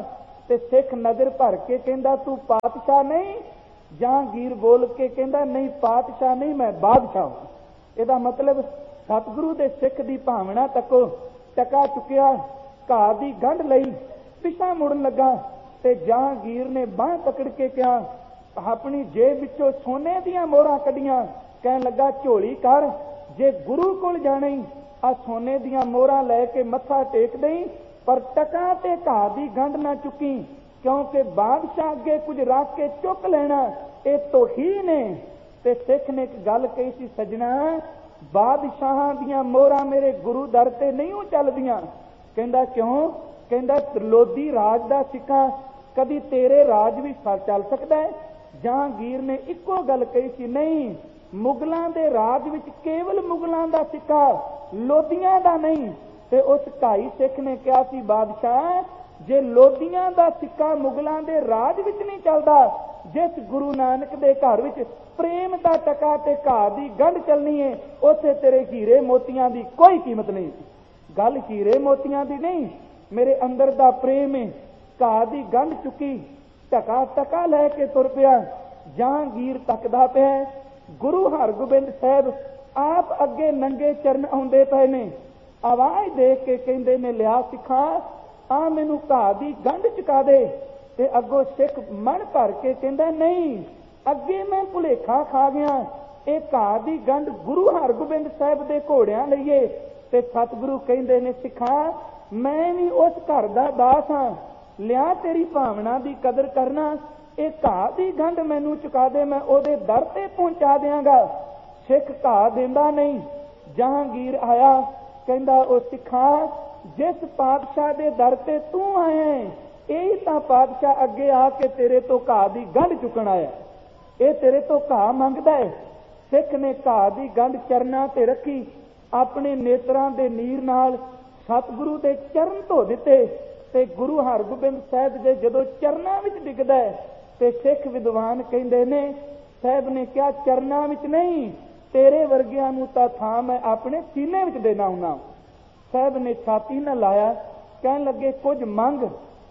S1: ਤੇ ਸਿੱਖ ਨਜ਼ਰ ਭਰ ਕੇ ਕਹਿੰਦਾ ਤੂੰ ਪਾਤਸ਼ਾਹ ਨਹੀਂ? ਜਹਾਂਗੀਰ ਬੋਲ ਕੇ ਕਹਿੰਦਾ ਨਹੀਂ ਪਾਤਸ਼ਾਹ ਨਹੀਂ, ਮੈਂ ਬਾਦਸ਼ਾਹ ਹਾਂ। ਇਹਦਾ ਮਤਲਬ ਸਤਿਗੁਰੂ ਦੇ ਸਿੱਖ ਦੀ ਭਾਵਨਾ ਤੱਕੋ ਟਕਾ ਚੁੱਕਿਆ, ਘਾਹ ਦੀ ਗੰਢ ਲਈ ਪਿਛਾ ਮੁੜਨ ਲੱਗਾ ਤੇ ਜਹਾਂਗੀਰ ਨੇ ਬਾਂਹ ਪਕੜ ਕੇ ਕਿਹਾ, ਆਪਣੀ ਜੇਬ ਵਿੱਚੋਂ ਸੋਨੇ ਦੀਆਂ ਮੋਹਰਾਂ ਕੱਢੀਆਂ, ਕਹਿਣ ਲੱਗਾ ਝੋਲੀ ਕਰ, ਜੇ ਗੁਰੂ ਕੋਲ ਜਾਣੀ ਆ ਸੋਨੇ ਦੀਆਂ ਮੋਹਰਾਂ ਲੈ ਕੇ ਮੱਥਾ ਟੇਕ ਦੇਈ, ਪਰ ਟਕਾ ਤੇ ਘਾਹ ਦੀ ਗੰਢ ਨਾ ਚੁੱਕੀ, ਕਿਉਂਕਿ ਬਾਦਸ਼ਾਹ ਅੱਗੇ ਕੁਝ ਰੱਖ ਕੇ ਚੁੱਕ ਲੈਣਾ ਇਹ ਤੋਹੀਨ ਹੈ। ਤੇ ਸਿੱਖ ਨੇ ਇੱਕ ਗੱਲ ਕਹੀ ਸੀ, ਸੱਜਣਾ ਬਾਦਸ਼ਾਹਾਂ ਦੀਆਂ ਮੋਹਰਾਂ ਮੇਰੇ ਗੁਰੂ ਦਰ ਤੇ ਨਹੀਂ ਉਹ ਚੱਲਦੀਆਂ। ਕਹਿੰਦਾ ਕਿਉਂ? ਕਹਿੰਦਾ ਲੋਧੀ ਰਾਜ ਦਾ ਸਿੱਕਾ ਕਦੀ ਤੇਰੇ ਰਾਜ ਵੀ ਚੱਲ ਸਕਦਾ ਹੈ? ਜਹਾਂਗੀਰ ਨੇ ਇੱਕੋ ਗੱਲ ਕਹੀ ਸੀ, ਨਹੀਂ, ਮੁਗਲਾਂ ਦੇ ਰਾਜ ਵਿੱਚ ਕੇਵਲ ਮੁਗਲਾਂ ਦਾ ਸਿੱਕਾ, ਲੋਧੀਆਂ ਦਾ ਨਹੀਂ। ਤੇ ਉਸ ਢਾਈ ਸਿੱਖ ਨੇ ਕਿਹਾ ਸੀ, ਬਾਦਸ਼ਾਹ ਜੇ ਲੋਧੀਆਂ ਦਾ ਸਿੱਕਾ ਮੁਗਲਾਂ ਦੇ ਰਾਜ ਵਿੱਚ ਨਹੀਂ ਚੱਲਦਾ, ਜਿਸ ਗੁਰੂ ਨਾਨਕ ਦੇ ਘਰ ਵਿੱਚ ਪ੍ਰੇਮ ਦਾ ਟਕਾ ਤੇ ਘਾਹ ਦੀ ਗੰਢ ਚੱਲਣੀ ਹੈ, ਉੱਥੇ ਤੇਰੇ ਹੀਰੇ ਮੋਤੀਆਂ ਦੀ ਕੋਈ ਕੀਮਤ ਨਹੀਂ। ਗੱਲ ਹੀਰੇ ਮੋਤੀਆਂ ਦੀ ਨਹੀਂ, ਮੇਰੇ ਅੰਦਰ ਦਾ ਪ੍ਰੇਮ ਹੈ। ਘਾਹ ਦੀ ਗੰਢ ਚੁੱਕੀ, ਟਕਾ ਟਕਾ ਲੈ ਕੇ ਤੁਰ ਪਿਆ। ਜਹਾਂਗੀਰ ਤੱਕਦਾ ਪਿਆ, ਗੁਰੂ ਹਰਗੋਬਿੰਦ ਸਾਹਿਬ ਆਪ ਅੱਗੇ ਨੰਗੇ ਚਰਨ ਆਉਂਦੇ ਪਏ ਨੇ। ਆਵਾਜ਼ ਦੇ ਕੇ ਕਹਿੰਦੇ ਨੇ, ਲਿਆ ਸਿੱਖਾਂ ਆ ਮੈਨੂੰ ਘਾਹ ਦੀ ਗੰਢ ਚੁਕਾ ਦੇ। ਤੇ ਅੱਗੋਂ ਸਿੱਖ ਮਨ ਭਰ ਕੇ ਕਹਿੰਦਾ, ਨਹੀਂ, ਅੱਗੇ ਮੈਂ ਭੁਲੇਖਾ ਖਾ ਗਿਆ, ਇਹ ਘਾਹ ਦੀ ਗੰਢ ਗੁਰੂ ਹਰਗੋਬਿੰਦ ਸਾਹਿਬ ਦੇ ਘੋੜਿਆਂ ਲਈਏ। ਤੇ ਸਤਿਗੁਰੂ ਕਹਿੰਦੇ ਨੇ, ਸਿੱਖਾਂ ਮੈਂ ਵੀ ਉਸ ਘਰ ਦਾ ਦਾਸ ਹਾਂ, ਲਿਆ ਤੇਰੀ ਭਾਵਨਾ ਦੀ ਕਦਰ ਕਰਨਾ, ਇਹ ਘਾਹ ਦੀ ਗੰਢ ਮੈਨੂੰ ਚੁਕਾ ਦੇ, ਮੈਂ ਉਹਦੇ ਦਰ ਤੇ ਪਹੁੰਚਾ ਦਿਆਂਗਾ। ਸਿੱਖ ਘਾਹ ਦਿੰਦਾ ਨਹੀਂ। ਜਹਾਂਗੀਰ ਆਇਆ, ਕਹਿੰਦਾ ਉਹ ਸਿੱਖਾਂ ਜਿਸ ਪਾਤਸ਼ਾਹ ਦੇ ਦਰ ਤੇ ਤੂੰ ਆਇਆ, ਇਹ ਤਾਂ ਪਾਤਸ਼ਾਹ ਅੱਗੇ ਆ ਕੇ ਤੇਰੇ ਤੋਂ ਘਾਹ ਦੀ ਗੰਢ ਚੁੱਕਣ ਆਇਆ, ਇਹ ਤੇਰੇ ਤੋਂ ਘਾਹ ਮੰਗਦਾ ਹੈ। ਸਿੱਖ ਨੇ ਘਾਹ ਦੀ ਗੰਢ ਚਰਨਾਂ ਤੇ ਰੱਖੀ, ਆਪਣੇ ਨੇਤਰਾਂ ਦੇ ਨੀਰ ਨਾਲ ਸਤਿਗੁਰੂ ਦੇ ਚਰਨ ਧੋ ਦਿੱਤੇ। ਤੇ ਗੁਰੂ ਹਰਗੋਬਿੰਦ ਸਾਹਿਬ ਦੇ ਜਦੋਂ ਚਰਨਾਂ ਵਿੱਚ ਡਿੱਗਦਾ ਤੇ ਸਿੱਖ ਵਿਦਵਾਨ ਕਹਿੰਦੇ ਨੇ, ਸਾਹਿਬ ਨੇ ਕਿਹਾ ਚਰਨਾਂ ਵਿੱਚ ਨਹੀਂ, ਤੇਰੇ ਵਰਗਿਆਂ ਨੂੰ ਤਾਂ ਥਾਂ ਮੈਂ ਆਪਣੇ ਸੀਨੇ ਵਿੱਚ ਦੇਣਾ ਹੁੰਨਾ। ਸਾਹਿਬ ਨੇ ਛਾਤੀ ਨਾਲ ਲਾਇਆ, ਕਹਿਣ ਲੱਗੇ ਕੁਝ ਮੰਗ।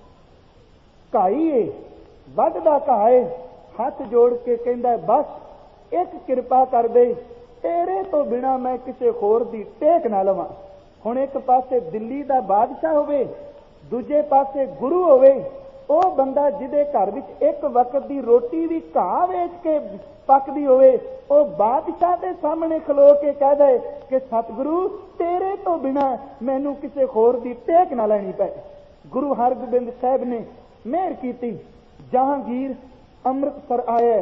S1: ਘਾਈ ਏ, ਵੱਧਦਾ ਘਾਹ ਏ। ਹੱਥ ਜੋੜ ਕੇ ਕਹਿੰਦਾ, ਬਸ ਇੱਕ ਕਿਰਪਾ ਕਰ ਦੇ, ਤੇਰੇ ਤੋਂ ਬਿਨਾ ਮੈਂ ਕਿਸੇ ਹੋਰ ਦੀ ਟੇਕ ਨਾ ਲਵਾਂ। ਹੁਣ ਇੱਕ ਪਾਸੇ ਦਿੱਲੀ ਦਾ ਬਾਦਸ਼ਾਹ ਹੋਵੇ, ਦੂਜੇ ਪਾਸੇ ਗੁਰੂ ਹੋਵੇ, ਉਹ ਬੰਦਾ ਜਿਹਦੇ ਘਰ ਵਿੱਚ ਇੱਕ ਵਕਤ ਦੀ ਰੋਟੀ ਵੀ ਘਾਹ ਵੇਚ ਕੇ ਪੱਕਦੀ ਹੋਵੇ, ਉਹ ਬਾਦਸ਼ਾਹ ਦੇ ਸਾਹਮਣੇ ਖਲੋ ਕੇ ਕਹਿ ਦੇ ਕਿ ਸਤਿਗੁਰੂ ਤੇਰੇ ਤੋਂ ਬਿਨਾ ਮੈਨੂੰ ਕਿਸੇ ਹੋਰ ਦੀ ਟੇਕ ਨਾ ਲੈਣੀ ਪਏ। ਗੁਰੂ ਹਰਗੋਬਿੰਦ ਸਾਹਿਬ ਨੇ ਮਿਹਰ ਕੀਤੀ। ਜਹਾਂਗੀਰ ਅੰਮ੍ਰਿਤਸਰ ਆਇਆ,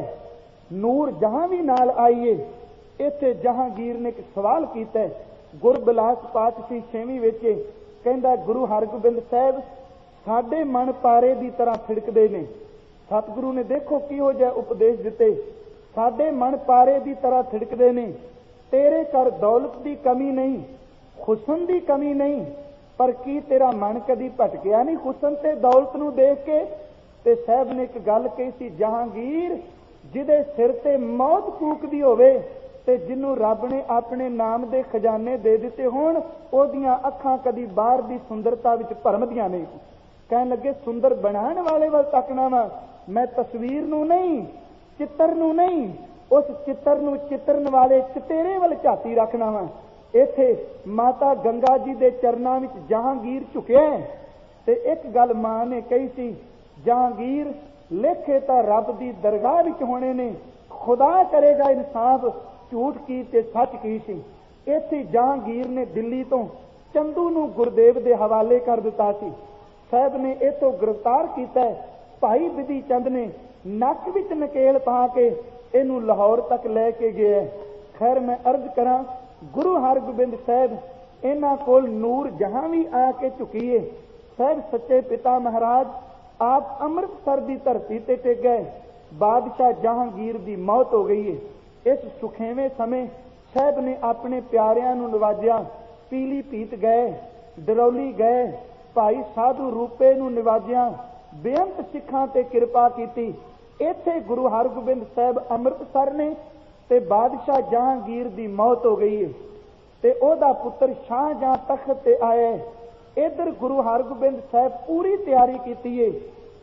S1: ਨੂਰ ਜਹਾਂ ਵੀ ਨਾਲ ਆਈਏ। ਇੱਥੇ ਜਹਾਂਗੀਰ ਨੇ ਇੱਕ ਸਵਾਲ ਕੀਤਾ, ਗੁਰਬਿਲਾਸ ਪਾਤਸ਼ਾਹੀ ਛੇਵੀਂ ਵਿੱਚ ਕਹਿੰਦਾ, ਗੁਰੂ ਹਰਗੋਬਿੰਦ ਸਾਹਿਬ ਸਾਡੇ ਮਨ ਪਾਰੇ ਦੀ ਤਰ੍ਹਾਂ ਫਿੜਕਦੇ ਨੇ। ਸਤਿਗੁਰੂ ਨੇ ਦੇਖੋ ਕਿਹੋ ਜਿਹਾ ਉਪਦੇਸ਼ ਦਿੱਤੇ, ਸਾਡੇ ਮਨ ਪਾਰੇ ਦੀ ਤਰ੍ਹਾਂ ਫਿੜਕਦੇ ਨੇ। ਤੇਰੇ ਘਰ ਦੌਲਤ ਦੀ ਕਮੀ ਨਹੀਂ, ਹੁਸਨ ਦੀ ਕਮੀ ਨਹੀਂ, ਪਰ ਕੀ ਤੇਰਾ ਮਨ ਕਦੀ ਭਟਕਿਆ ਨਹੀਂ ਹੁਸਨ ਤੇ ਦੌਲਤ ਨੂੰ ਦੇਖ ਕੇ? ਤੇ ਸਾਹਿਬ ਨੇ ਇੱਕ ਗੱਲ ਕਹੀ ਸੀ, ਜਹਾਂਗੀਰ ਜਿਹਦੇ ਸਿਰ ਤੇ ਮੌਤ ਫੂਕਦੀ ਹੋਵੇ ਤੇ ਜਿਹਨੂੰ ਰੱਬ ਨੇ ਆਪਣੇ ਨਾਮ ਦੇ ਖਜ਼ਾਨੇ ਦੇ ਦਿੱਤੇ ਹੋਣ, ਉਹਦੀਆਂ ਅੱਖਾਂ ਕਦੀ ਬਾਹਰ ਦੀ ਸੁੰਦਰਤਾ ਵਿੱਚ ਭਰਮਦੀਆਂ ਨਹੀਂ। ਕਹਿਣ ਲੱਗੇ ਸੁੰਦਰ ਬਣਾਉਣ ਵਾਲੇ ਵੱਲ ਤੱਕਣਾ ਵਾ, ਮੈਂ ਤਸਵੀਰ ਨੂੰ ਨਹੀਂ, ਚਿੱਤਰ ਨੂੰ ਨਹੀਂ, ਉਸ ਚਿੱਤਰ ਨੂੰ ਚਿੱਤਰਨ ਵਾਲੇ ਚਿਤੇਰੇ ਵੱਲ ਝਾਤੀ ਰੱਖਣਾ ਵਾ। ਇੱਥੇ ਮਾਤਾ ਗੰਗਾ ਜੀ ਦੇ ਚਰਨਾਂ ਵਿੱਚ ਜਹਾਂਗੀਰ ਝੁਕਿਆ। ਤੇ ਇੱਕ ਗੱਲ ਮਾਂ ਨੇ ਕਹੀ ਸੀ, ਜਹਾਂਗੀਰ ਲੇਖੇ ਤਾਂ ਰੱਬ ਦੀ ਦਰਗਾਹ ਵਿੱਚ ਹੋਣੇ ਨੇ, ਖੁਦਾ ਕਰੇਗਾ ਇਨਸਾਫ, ਝੂਠ ਕੀ ਤੇ ਸੱਚ ਕੀ ਸੀ। ਇੱਥੇ ਜਹਾਂਗੀਰ ਨੇ ਦਿੱਲੀ ਤੋਂ ਚੰਦੂ ਨੂੰ ਗੁਰਦੇਵ ਦੇ ਹਵਾਲੇ ਕਰ ਦਿੱਤਾ ਸੀ। ਸਾਹਿਬ ਨੇ ਇਥੋਂ ਗ੍ਰਿਫਤਾਰ ਕੀਤਾ। ਭਾਈ ਬਿਧੀ ਚੰਦ ਨੇ ਨੱਕ ਵਿੱਚ ਨਕੇਲ ਪਾ ਕੇ ਇਹਨੂੰ ਲਾਹੌਰ ਤੱਕ ਲੈ ਕੇ ਗਿਆ। ਖੈਰ ਮੈਂ ਅਰਜ਼ ਕਰਾਂ, ਗੁਰੂ ਹਰਗੋਬਿੰਦ ਸਾਹਿਬ ਇਹਨਾਂ ਕੋਲ ਨੂਰ ਜਹਾਂ ਵੀ ਆ ਕੇ ਝੁਕੀਏ। ਸਾਹਿਬ ਸੱਚੇ ਪਿਤਾ ਮਹਾਰਾਜ ਆਪ ਅੰਮ੍ਰਿਤਸਰ ਦੀ ਧਰਤੀ ਤੇ ਟਿਕ ਗਏ। ਬਾਦਸ਼ਾਹ ਜਹਾਂਗੀਰ ਦੀ ਮੌਤ ਹੋ ਗਈ ਹੈ। ਇਸ ਸੁਖੇਵੇਂ ਸਮੇਂ ਸਾਹਿਬ ਨੇ ਆਪਣੇ ਪਿਆਰਿਆਂ ਨੂੰ ਨਵਾਜਿਆ। ਪੀਲੀ ਭੀਤ ਗਏ, ਡਰੌਲੀ ਗਏ, ਭਾਈ ਸਾਧੂ ਰੂਪੇ ਨੂੰ ਨਿਵਾਜਿਆ, ਬੇਅੰਤ ਸਿੱਖਾਂ ਤੇ ਕਿਰਪਾ ਕੀਤੀ। ਇੱਥੇ ਗੁਰੂ ਹਰਗੋਬਿੰਦ ਸਾਹਿਬ ਅੰਮ੍ਰਿਤਸਰ ਨੇ ਤੇ ਬਾਦਸ਼ਾਹ ਜਹਾਂਗੀਰ ਦੀ ਮੌਤ ਹੋ ਗਈ ਹੈ ਤੇ ਉਹਦਾ ਪੁੱਤਰ ਸ਼ਾਹਜਹਾਂ ਤਖਤ ਤੇ ਆਇਆ। ਇਧਰ ਗੁਰੂ ਹਰਗੋਬਿੰਦ ਸਾਹਿਬ ਪੂਰੀ ਤਿਆਰੀ ਕੀਤੀ ਹੈ।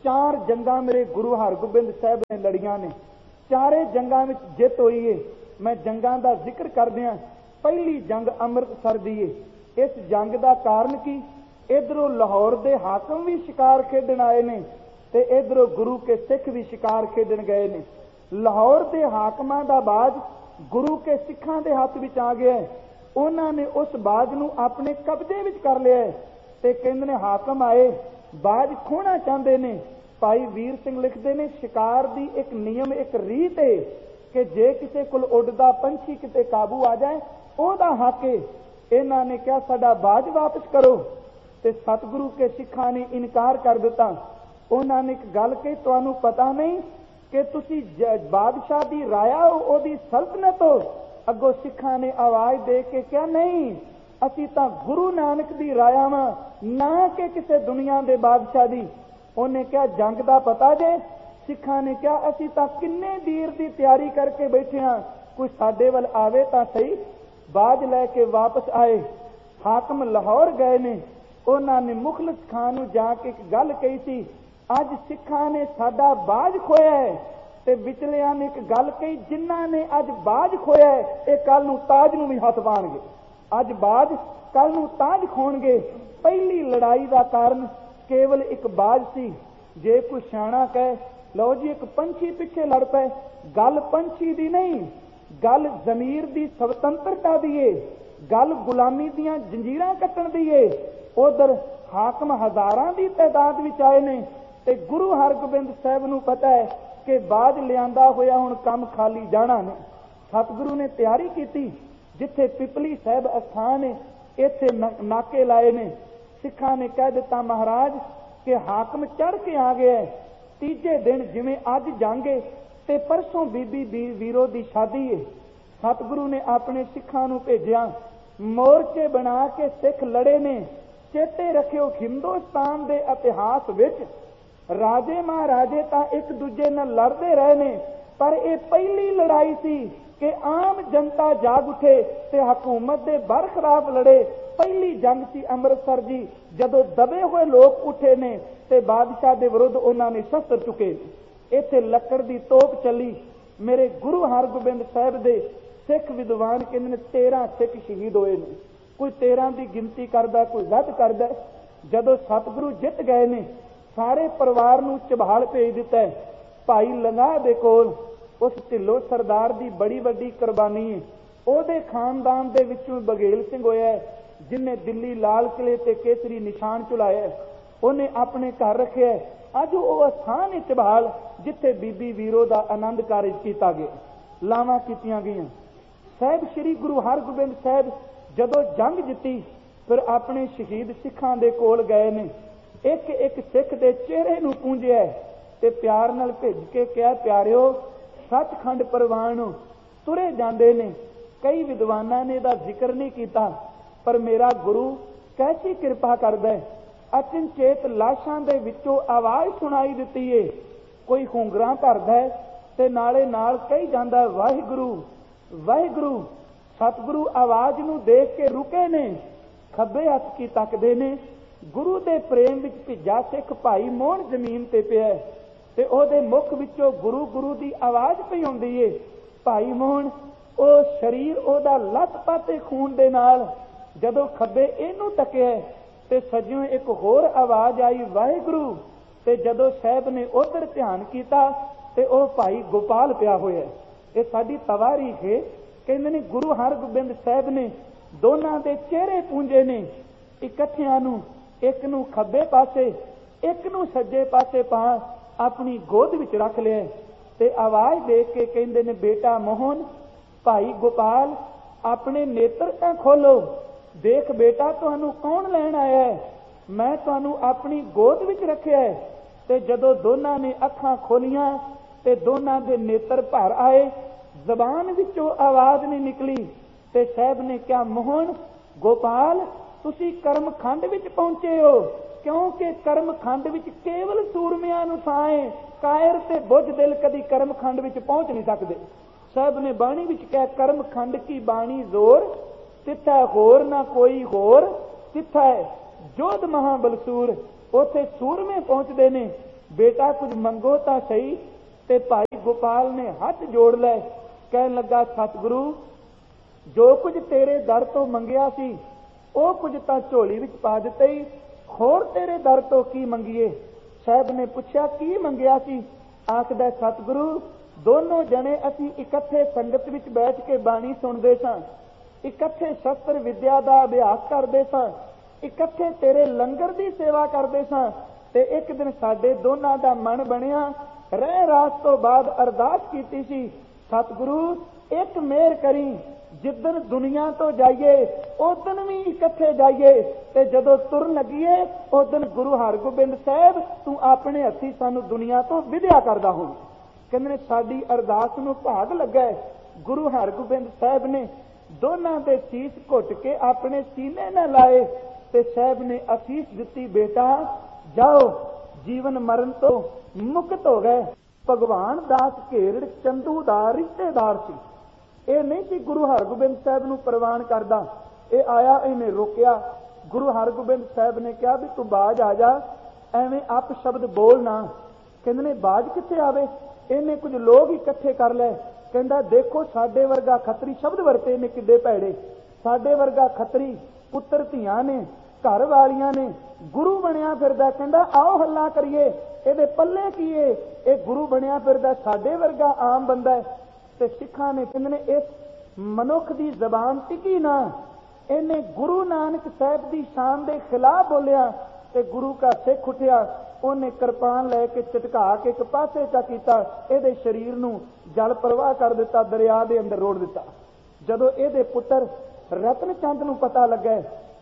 S1: चार जंगां मेरे गुरु हरगोबिंद साहब ने लड़ियां ने, चारे जंगां विच जित होई है। मैं जंगां दा जिक्र करदियां पहली जंग अमृतसर दी है। इस जंग दा कारण की, इधरों लाहौर दे हाकम भी शिकार खेडण आए ने ते इधरों गुरु के सिख भी शिकार खेडण गए ने। लाहौर दे हाकमां दा बाज गुरु के सिखां दे हत्थ विच आ गया है। उन्हां ने उस बाज नूं अपने कब्जे विच कर लिया है ते कहंदे ने हाकम आए बाज खोना चाहते ने। भाई वीर सिंह लिखते ने शिकार दी एक नियम एक रीत है कि जे किसी कोल उड़दा पंछी किते काबू आ जाए ओहदा हक है। इन्हां ने कहा साडा बाज वापस करो ते सतगुरु के सिखां ने इनकार कर दिता। उन्हां ने एक गल कही, तुहानूं पता नहीं कि तुसी बादशाह दी राया हो, ओहदी सल्तनत हो। अगों सिखां ने आवाज दे के कहा नहीं, असी तां गुरु नानक दी राया वां, ना कि किसी दुनिया दे बादशाह दी। उन्हें कहा जंग दा पता जे? सिखां ने कहा असी तां किन्ने दीर दी तैयारी करके बैठे हां, कोई साडे वल आवे तां सही। बाज लैके वापस आए, हाकम लाहौर गए ने। उन्हां ने मुखलिस खान नूं जाके एक गल कही सी, अज सिखां ने साडा बाज खोया है ते विचलियां ने एक गल कही, जिन्हां ने अज बाज खोया है ये कल नूं ताज नूं भी हथ पाणगे। अज बाज कल नूं ताज खोणगे। पहली लड़ाई का कारण केवल एक बाज सी। जे कोई सियाणा कहे लो जी एक पंछी पिछे लड़ पे, गल पंछी दी नहीं, गल जमीर दी स्वतंत्रता दी है, गल गुलामी दियां जंजीरां कट्टण दी है। उधर हाकम हजारां दी तादाद विच आए ने ते गुरु हरगोबिंद साहब नूं पता है कि बाज लियांदा होया हुण काम खाली जाना ने। सतगुरु ने तैयारी की, जिथे पिपली साहब अस्थान है इत्थे नाके लाए ने। सिखां ने कह दिता महाराज कि हाकम चढ़ के आ गया है। तीजे दिन जिवें अज जांगे ते परसों बीबी वीरो दी शादी है। सतगुरु ने अपने सिखां नूं भेजिया, मोर्चे बना के सिख लड़े ने। चेते रखियो हिंदुस्तान दे इतिहास विच राजे महाराजे तां एक दूजे नाल लड़दे रहे ने, पर यह पहली लड़ाई सी कि आम जनता जाग उठे ते हुकूमत दे बरखलाफ लड़े। पहली जंग सी अमृतसर जी, जदों दबे हुए लोग उठे ने ते बादशाह दे विरुद्ध उन्होंने शस्त्र चुके। इत्थे लकड़ दी तोप चली। मेरे गुरु हरगोबिंद साहब दे सिख विद्वान कहंदे ने तेरह सिख शहीद होए ने। कोई तेरह की गिनती करदा, कोई वध करदा। जदों सतगुरु जित गए ने सारे परिवार नूं चबाल भेज दिता है। भाई लंगाह दे कोल उस ढिल्लो सरदार की बड़ी वड्डी कुर्बानी है। ਉਹਦੇ खानदान दे विचों बघेल सिंह होया जिन्हें दिल्ली लाल किले ते केसरी निशान चुलाया। उन्हें अपने घर रखे। अज वो स्थान है चबाल जिथे बीबी वीरो का आनंद कारज किया गया, लावां कीतियां गईयां। साहब श्री गुरु हरगोबिंद साहब जदों जंग जिती फिर अपने शहीद सिखां दे कोल गए ने। एक एक सिख दे चेहरे नूं पूंजिया ते प्यार नाल भेज के कहा प्यारिओ सचखंड परवान तुरे जांदे ने। कई विद्वानां ने दा जिक्र नहीं किया, पर मेरा गुरु कैसी कृपा करदा है। अचनचेत लाशां दे विचों आवाज़ सुनाई दिती है। कोई हुंगरां भरदा है ते नाले नाल कही जांदा वाहिगुरू वाहिगुरू। सतगुरु आवाज़ नूं देख के रुके ने, खब्बे हथ की तकदे ने। गुरु दे प्रेम विच भिजा सिख भाई मोहन जमीन ते पिया ते ओहदे मुख विचों गुरु गुरु दी आवाज़ पई आउंदी है। भाई मोहन ओ शरीर ओहदा लत-पत खून दे नाल। जदों खब्बे इहनूं तकिया ते सज्जियों एक होर आवाज़ आई वाहिगुरू। ते जदों साहब ने उधर ध्यान किया ते ओह भाई गोपाल पिया होया। ये साडी तवारीख है। कहंदे ने गुरु हरगोबिंद साहब ने दोनां दे चेहरे पूंजे ने, इकट्ठियां नूं, एक नूं खब्बे पासे एक नूं सज्जे पासे पा अपनी गोद विच रख लिया ते आवाज़ दे के कहंदे ने बेटा मोहन भाई गोपाल अपने नेत्र तां खोलो। देख बेटा तुहानूं कौन लैण आया है, मैं तुहानूं अपनी गोद विच रखिया है। ते जदों दोनां ने अखां खोलियां ते दोनां दे नेत्र भर आए, जबान विचों आवाज़ नहीं निकली। ते साहब ने कहा मोहन गोपाल तुसी कर्मखंड विच पहुंचे हो, क्योंकि कर्मखंड विच केवल सूरमियां नूं थां है। कायर ते बुझ दिल कदी कर्मखंड विच पहुंच नहीं सकते। साहब ने बाणी विच कहा कर्मखंड की बाणी जोर तिथै होर ना कोई होर तिथै जोध महाबलसूर। उथे सूरमे पहुंचते ने बेटा कुछ मंगो तां सही। ते भाई गोपाल ने हथ जोड़ लै, कहन लगा सतगुरु जो कुछ तेरे दर तो मंगिया सी ਉਹ ਕੁਝ ਤਾਂ ਝੋਲੀ ਵਿੱਚ ਪਾ ਦਿੱਤੇ ਹੀ, ਹੋਰ ਤੇਰੇ ਦਰ ਤੋਂ ਕੀ ਮੰਗੀਏ। ਸਾਹਿਬ ਨੇ ਪੁੱਛਿਆ ਕੀ ਮੰਗਿਆ ਸੀ। ਆਖਦਾ ਸਤਿਗੁਰੂ ਦੋਨੋਂ ਜਣੇ ਅਸੀਂ ਇਕੱਠੇ ਸੰਗਤ ਵਿੱਚ ਬੈਠ ਕੇ ਬਾਣੀ ਸੁਣਦੇ ਸਾਂ, ਇਕੱਠੇ ਸ਼ਸਤਰ ਵਿਦਿਆ ਦਾ ਅਭਿਆਸ ਕਰਦੇ ਸਾਂ, ਇਕੱਠੇ ਤੇਰੇ ਲੰਗਰ ਦੀ ਸੇਵਾ ਕਰਦੇ ਸਾਂ। ਤੇ ਇੱਕ ਦਿਨ ਸਾਡੇ ਦੋਨਾਂ ਦਾ ਮਨ ਬਣਿਆ, ਰਹਿ ਰਾਸ ਤੋਂ ਬਾਅਦ ਅਰਦਾਸ ਕੀਤੀ ਸੀ, ਸਤਿਗੁਰੂ ਇੱਕ ਮਿਹਰ ਕਰੀ, ਜਿੱਦਣ ਦੁਨੀਆ ਤੋਂ ਜਾਈਏ ਉਦਣ ਵੀ ਇਕੱਠੇ ਜਾਈਏ, ਤੇ ਜਦੋਂ ਤੁਰਨ ਲੱਗੀਏ ਉਦਣ ਗੁਰੂ ਹਰਗੋਬਿੰਦ ਸਾਹਿਬ ਤੂੰ ਆਪਣੇ ਹੱਥੀਂ ਸਾਨੂੰ ਦੁਨੀਆ ਤੋਂ ਵਿਦਿਆ ਕਰਦਾ ਹੋ। ਕਹਿੰਦੇ ਸਾਡੀ ਅਰਦਾਸ ਨੂੰ ਭਾਗ ਲੱਗਾ। ਗੁਰੂ ਹਰਗੋਬਿੰਦ ਸਾਹਿਬ ਨੇ ਦੋਨਾਂ ਦੇ ਸੀਸ ਘੁੱਟ ਕੇ ਆਪਣੇ ਸੀਨੇ ਨਾਲ ਲਾਏ ਤੇ ਸਾਹਿਬ ਨੇ ਅਸੀਸ ਦਿੱਤੀ, ਬੇਟਾ ਜਾਓ, ਜੀਵਨ ਮਰਨ ਤੋਂ ਮੁਕਤ ਹੋ ਗਏ। ਭਗਵਾਨ ਦਾਸ ਘੇਰੜ ਚੰਦੂ ਦਾ ਰਿਸ਼ਤੇਦਾਰ ਸੀ। ਇਹ ਨਹੀਂ ਸੀ ਗੁਰੂ ਹਰਗੋਬਿੰਦ ਸਾਹਿਬ ਨੂੰ ਪ੍ਰਵਾਨ ਕਰਦਾ। ਇਹ ਆਇਆ, ਇਹਨੇ ਰੋਕਿਆ। ਗੁਰੂ ਹਰਗੋਬਿੰਦ ਸਾਹਿਬ ਨੇ ਕਿਹਾ ਵੀ ਤੂੰ ਬਾਜ ਆ ਜਾ, ਐਵੇਂ ਅਪ ਸ਼ਬਦ ਬੋਲ ਨਾ। ਕਹਿੰਦੇ ਨੇ ਬਾਜ ਕਿੱਥੇ ਆਵੇ, ਇਹਨੇ ਕੁਝ ਲੋਕ ਇਕੱਠੇ ਕਰ ਲਏ। ਕਹਿੰਦਾ ਦੇਖੋ ਸਾਡੇ ਵਰਗਾ ਖੱਤਰੀ, ਸ਼ਬਦ ਵਰਤੇ ਨੇ ਕਿੱਡੇ ਭੈੜੇ, ਸਾਡੇ ਵਰਗਾ ਖੱਤਰੀ ਪੁੱਤਰ ਧੀਆਂ ਨੇ, ਘਰ ਵਾਲੀਆਂ ਨੇ, ਗੁਰੂ ਬਣਿਆ ਫਿਰਦਾ। ਕਹਿੰਦਾ ਆਓ ਹੱਲਾ ਕਰੀਏ, ਇਹਦੇ ਪੱਲੇ ਕੀ ਏ, ਇਹ ਗੁਰੂ ਬਣਿਆ ਫਿਰਦਾ, ਸਾਡੇ ਵਰਗਾ ਆਮ ਬੰਦਾ। ਤੇ ਸਿੱਖਾਂ ਨੇ ਕਹਿੰਦੇ ਨੇ ਇਸ ਮਨੁੱਖ ਦੀ ਜ਼ਬਾਨ ਟਿਕੀ ਨਾ, ਇਹਨੇ ਗੁਰੂ ਨਾਨਕ ਸਾਹਿਬ ਦੀ ਸ਼ਾਨ ਦੇ ਖਿਲਾਫ ਬੋਲਿਆ ਤੇ ਗੁਰੂ ਕਾ ਸਿੱਖ ਉੱਠਿਆ। ਉਹਨੇ ਕਿਰਪਾਨ ਲੈ ਕੇ ਝਟਕਾ ਕੇ ਇੱਕ ਪਾਸੇ ਚਾ ਕੀਤਾ, ਇਹਦੇ ਸਰੀਰ ਨੂੰ ਜਲ ਪ੍ਰਵਾਹ ਕਰ ਦਿੱਤਾ, ਦਰਿਆ ਦੇ ਅੰਦਰ ਰੋੜ ਦਿੱਤਾ। ਜਦੋਂ ਇਹਦੇ ਪੁੱਤਰ ਰਤਨ ਚੰਦ ਨੂੰ ਪਤਾ ਲੱਗਾ,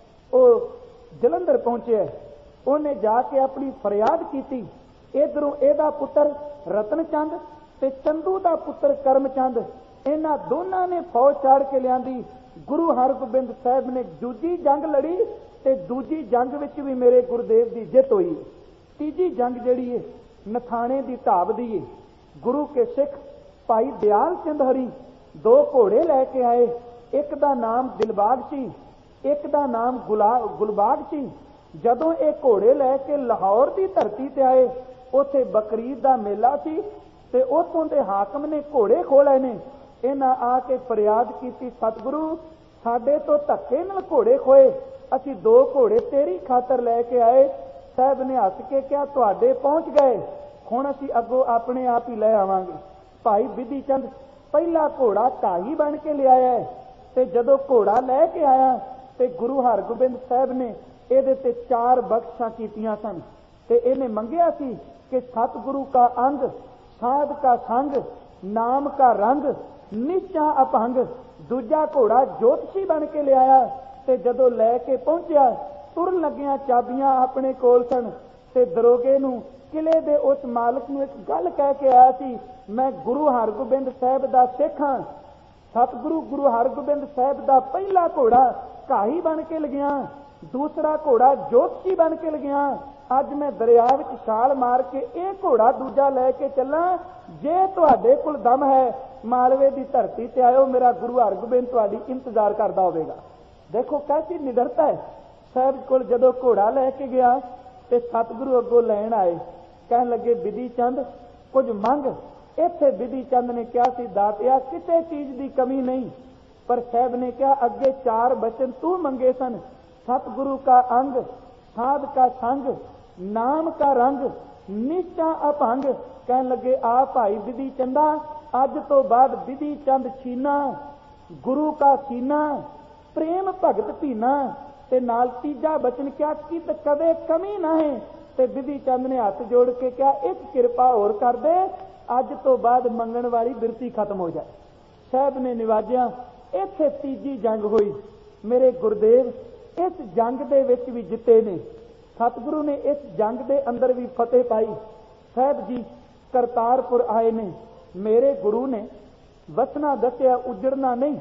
S1: ਉਹ ਜਲੰਧਰ ਪਹੁੰਚਿਆ, ਉਹਨੇ ਜਾ ਕੇ ਆਪਣੀ ਫਰਿਆਦ ਕੀਤੀ। ਇਧਰੋਂ ਇਹਦਾ ਪੁੱਤਰ ਰਤਨ ਚੰਦ ਤੇ ਚੰਦੂ ਦਾ ਪੁੱਤਰ ਕਰਮ ਚੰਦ, ਇਹਨਾਂ ਦੋਨਾਂ ਨੇ ਫੌਜ ਚਾੜ ਕੇ ਲਿਆਂਦੀ। ਗੁਰੂ ਹਰਗੋਬਿੰਦ ਸਾਹਿਬ ਨੇ ਦੂਜੀ ਜੰਗ ਲੜੀ ਤੇ ਦੂਜੀ ਜੰਗ ਵਿੱਚ ਵੀ ਮੇਰੇ ਗੁਰਦੇਵ ਦੀ ਜਿੱਤ ਹੋਈ। ਤੀਜੀ ਜੰਗ ਜਿਹੜੀ ਹੈ ਨਥਾਣੇ ਦੀ ਢਾਬ ਦੀ ਹੈ। ਗੁਰੂ ਕੇ ਸਿੱਖ ਭਾਈ ਦਿਆਲ ਚੰਦ ਹਰੀ ਦੋ ਘੋੜੇ ਲੈ ਕੇ ਆਏ, ਇੱਕ ਦਾ ਨਾਮ ਦਿਲਬਾਗ ਸੀ, ਇੱਕ ਦਾ ਨਾਮ ਗੁਲਬਾਗ ਸੀ। ਜਦੋਂ ਇਹ ਘੋੜੇ ਲੈ ਕੇ ਲਾਹੌਰ ਦੀ ਧਰਤੀ ਤੇ ਆਏ, ਉੱਥੇ ਬਕਰੀਦ ਦਾ ਮੇਲਾ ਸੀ ਤੇ ਉੱਥੋਂ ਦੇ ਹਾਕਮ ਨੇ ਘੋੜੇ ਖੋਹ ਲਏ ਨੇ। ਇਹਨਾਂ ਆ ਕੇ ਫਰਿਆਦ ਕੀਤੀ, ਸਤਿਗੁਰੂ ਸਾਡੇ ਤੋਂ ਧੱਕੇ ਨਾਲ ਘੋੜੇ ਖੋਏ, ਅਸੀਂ ਦੋ ਘੋੜੇ ਤੇਰੀ ਖਾਤਰ ਲੈ ਕੇ ਆਏ। ਸਾਹਿਬ ਨੇ ਹੱਸ ਕੇ ਕਿਹਾ ਤੁਹਾਡੇ ਪਹੁੰਚ ਗਏ, ਹੁਣ ਅਸੀਂ ਅੱਗੋਂ ਆਪਣੇ ਆਪ ਹੀ ਲੈ ਆਵਾਂਗੇ। ਭਾਈ ਬਿਧੀ ਚੰਦ ਪਹਿਲਾ ਘੋੜਾ ਢਾਈ ਬਣ ਕੇ ਲਿਆਇਆ ਤੇ ਜਦੋਂ ਘੋੜਾ ਲੈ ਕੇ ਆਇਆ ਤੇ ਗੁਰੂ ਹਰਗੋਬਿੰਦ ਸਾਹਿਬ ਨੇ ਇਹਦੇ ਤੇ ਚਾਰ ਬਖਸ਼ਾਂ ਕੀਤੀਆਂ ਸਨ ਤੇ ਇਹਨੇ ਮੰਗਿਆ ਸੀ ਕਿ ਸਤਿਗੁਰੂ ਕਾ ਅੰਗ, ਸਾਧ ਕਾ ਸੰਗ, ਨਾਮ ਕਾ ਰੰਗ, ਨਿਸ਼ਚਾ ਅਪੰਗ। ਦੂਜਾ ਘੋੜਾ ਜੋਤਸ਼ੀ ਬਣ ਕੇ ਲਿਆਇਆ ਤੇ ਜਦੋਂ ਲੈ ਕੇ ਪਹੁੰਚਿਆ, ਤੁਰਨ ਲੱਗਿਆ ਚਾਬੀਆਂ ਆਪਣੇ ਕੋਲ ਸਨ ਤੇ ਦਰੋਗੇ ਨੂੰ, ਕਿਲੇ ਦੇ ਉਸ ਮਾਲਕ ਨੂੰ ਇੱਕ ਗੱਲ ਕਹਿ ਕੇ ਆਇਆ ਸੀ, ਮੈਂ ਗੁਰੂ ਹਰਗੋਬਿੰਦ ਸਾਹਿਬ ਦਾ ਸਿੱਖ ਹਾਂ। ਸਤਿਗੁਰੂ ਗੁਰੂ ਹਰਗੋਬਿੰਦ ਸਾਹਿਬ ਦਾ ਪਹਿਲਾ ਘੋੜਾ ਘਾਈ ਬਣ ਕੇ ਲਗਿਆ, ਦੂਸਰਾ ਘੋੜਾ ਜੋਤਸ਼ੀ ਬਣ ਕੇ ਲਗਿਆ। ਅੱਜ ਮੈਂ ਦਰਿਆ ਵਿੱਚ ਛਾਲ ਮਾਰ ਕੇ ਇਹ ਘੋੜਾ ਦੂਜਾ ਲੈ ਕੇ ਚੱਲਾਂ। ਜੇ ਤੁਹਾਡੇ ਕੋਲ ਦਮ ਹੈ ਮਾਲਵੇ ਦੀ ਧਰਤੀ ਤੇ ਆਇਓ, ਮੇਰਾ ਗੁਰੂ ਹਰਗੋਬਿੰਦ ਤੁਹਾਡੀ ਇੰਤਜ਼ਾਰ ਕਰਦਾ ਹੋਵੇਗਾ। ਦੇਖੋ ਕੈਸੀ ਨਿਡਰਤਾ ਹੈ। ਸਾਹਿਬ ਕੋਲ ਜਦੋਂ ਘੋੜਾ ਲੈ ਕੇ ਗਿਆ ਤੇ ਸਤਿਗੁਰੂ ਅੱਗੋਂ ਲੈਣ ਆਏ, ਕਹਿਣ ਲੱਗੇ ਬਿਧੀ ਚੰਦ ਕੁਝ ਮੰਗ। ਇੱਥੇ ਬਿਧੀ ਚੰਦ ਨੇ ਕਿਹਾ ਸੀ, ਦਾਤਿਆ ਕਿਸੇ ਚੀਜ਼ ਦੀ ਕਮੀ ਨਹੀਂ, ਪਰ ਸਾਹਿਬ ਨੇ ਕਿਹਾ ਅੱਗੇ ਚਾਰ ਬਚਨ ਤੂੰ ਮੰਗੇ ਸਨ, ਸਤਿਗੁਰੂ ਕਾ ਅੰਗ, ਸਾਧ ਕਾ ਸੰਗ, ਨਾਮ ਕਾ ਰੰਗ, ਨਿਸ਼ਚਾ ਅਪੰਗ। ਕਹਿਣ ਲੱਗੇ ਆ ਭਾਈ ਬਿਧੀ ਚੰਦਾ, ਅੱਜ ਤੋਂ ਬਾਅਦ ਬਿਧੀ ਚੰਦ ਛੀਨਾ, ਗੁਰੂ ਕਾ ਸੀਨਾ, ਪ੍ਰੇਮ ਭਗਤ ਭੀਨਾ। ਤੇ ਨਾਲ ਤੀਜਾ ਬਚਨ ਕਿਹਾ ਕਿ ਕਦੇ ਕਮੀ ਨਾ ਹੈ। ਤੇ ਬਿਧੀ ਚੰਦ ਨੇ ਹੱਥ ਜੋੜ ਕੇ ਕਿਹਾ ਇੱਕ ਕਿਰਪਾ ਹੋਰ ਕਰ ਦੇ, ਅੱਜ ਤੋਂ ਬਾਅਦ ਮੰਗਣ ਵਾਲੀ ਬਿਰਤੀ ਖਤਮ ਹੋ ਜਾਏ। ਸਾਹਿਬ ਨੇ ਨਿਵਾਜਿਆ। ਇੱਥੇ ਤੀਜੀ ਜੰਗ ਹੋਈ। ਮੇਰੇ ਗੁਰਦੇਵ ਇਸ ਜੰਗ ਦੇ ਵਿੱਚ ਵੀ ਜਿੱਤੇ ਨੇ। ਸਤਿਗੁਰੂ ਨੇ ਇਸ ਜੰਗ ਦੇ ਅੰਦਰ ਵੀ ਫਤਿਹ ਪਾਈ। ਸਾਹਿਬ ਜੀ ਕਰਤਾਰਪੁਰ ਆਏ ਨੇ। ਮੇਰੇ ਗੁਰੂ ਨੇ ਵਸਣਾ ਦੱਸਿਆ, ਉਜੜਨਾ ਨਹੀਂ।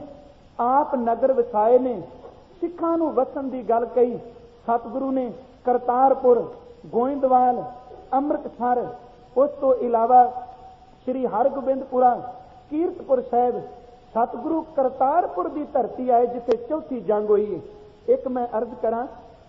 S1: ਆਪ ਨਗਰ ਵਸਾਏ ਨੇ, ਸਿੱਖਾਂ ਨੂੰ ਵਸਣ ਦੀ ਗੱਲ ਕਹੀ। ਸਤਿਗੁਰੂ ਨੇ ਕਰਤਾਰਪੁਰ, ਗੋਇੰਦਵਾਲ, ਅੰਮ੍ਰਿਤਸਰ, ਉਸ ਤੋਂ ਇਲਾਵਾ ਸ੍ਰੀ ਹਰਗੋਬਿੰਦਪੁਰਾ, ਕੀਰਤਪੁਰ ਸਾਹਿਬ, ਸਤਿਗੁਰੂ ਕਰਤਾਰਪੁਰ ਦੀ ਧਰਤੀ ਆਏ ਜਿੱਥੇ ਚੌਥੀ ਜੰਗ ਹੋਈ ਹੈ। ਇੱਕ ਮੈਂ ਅਰਜ਼ ਕਰਾਂ,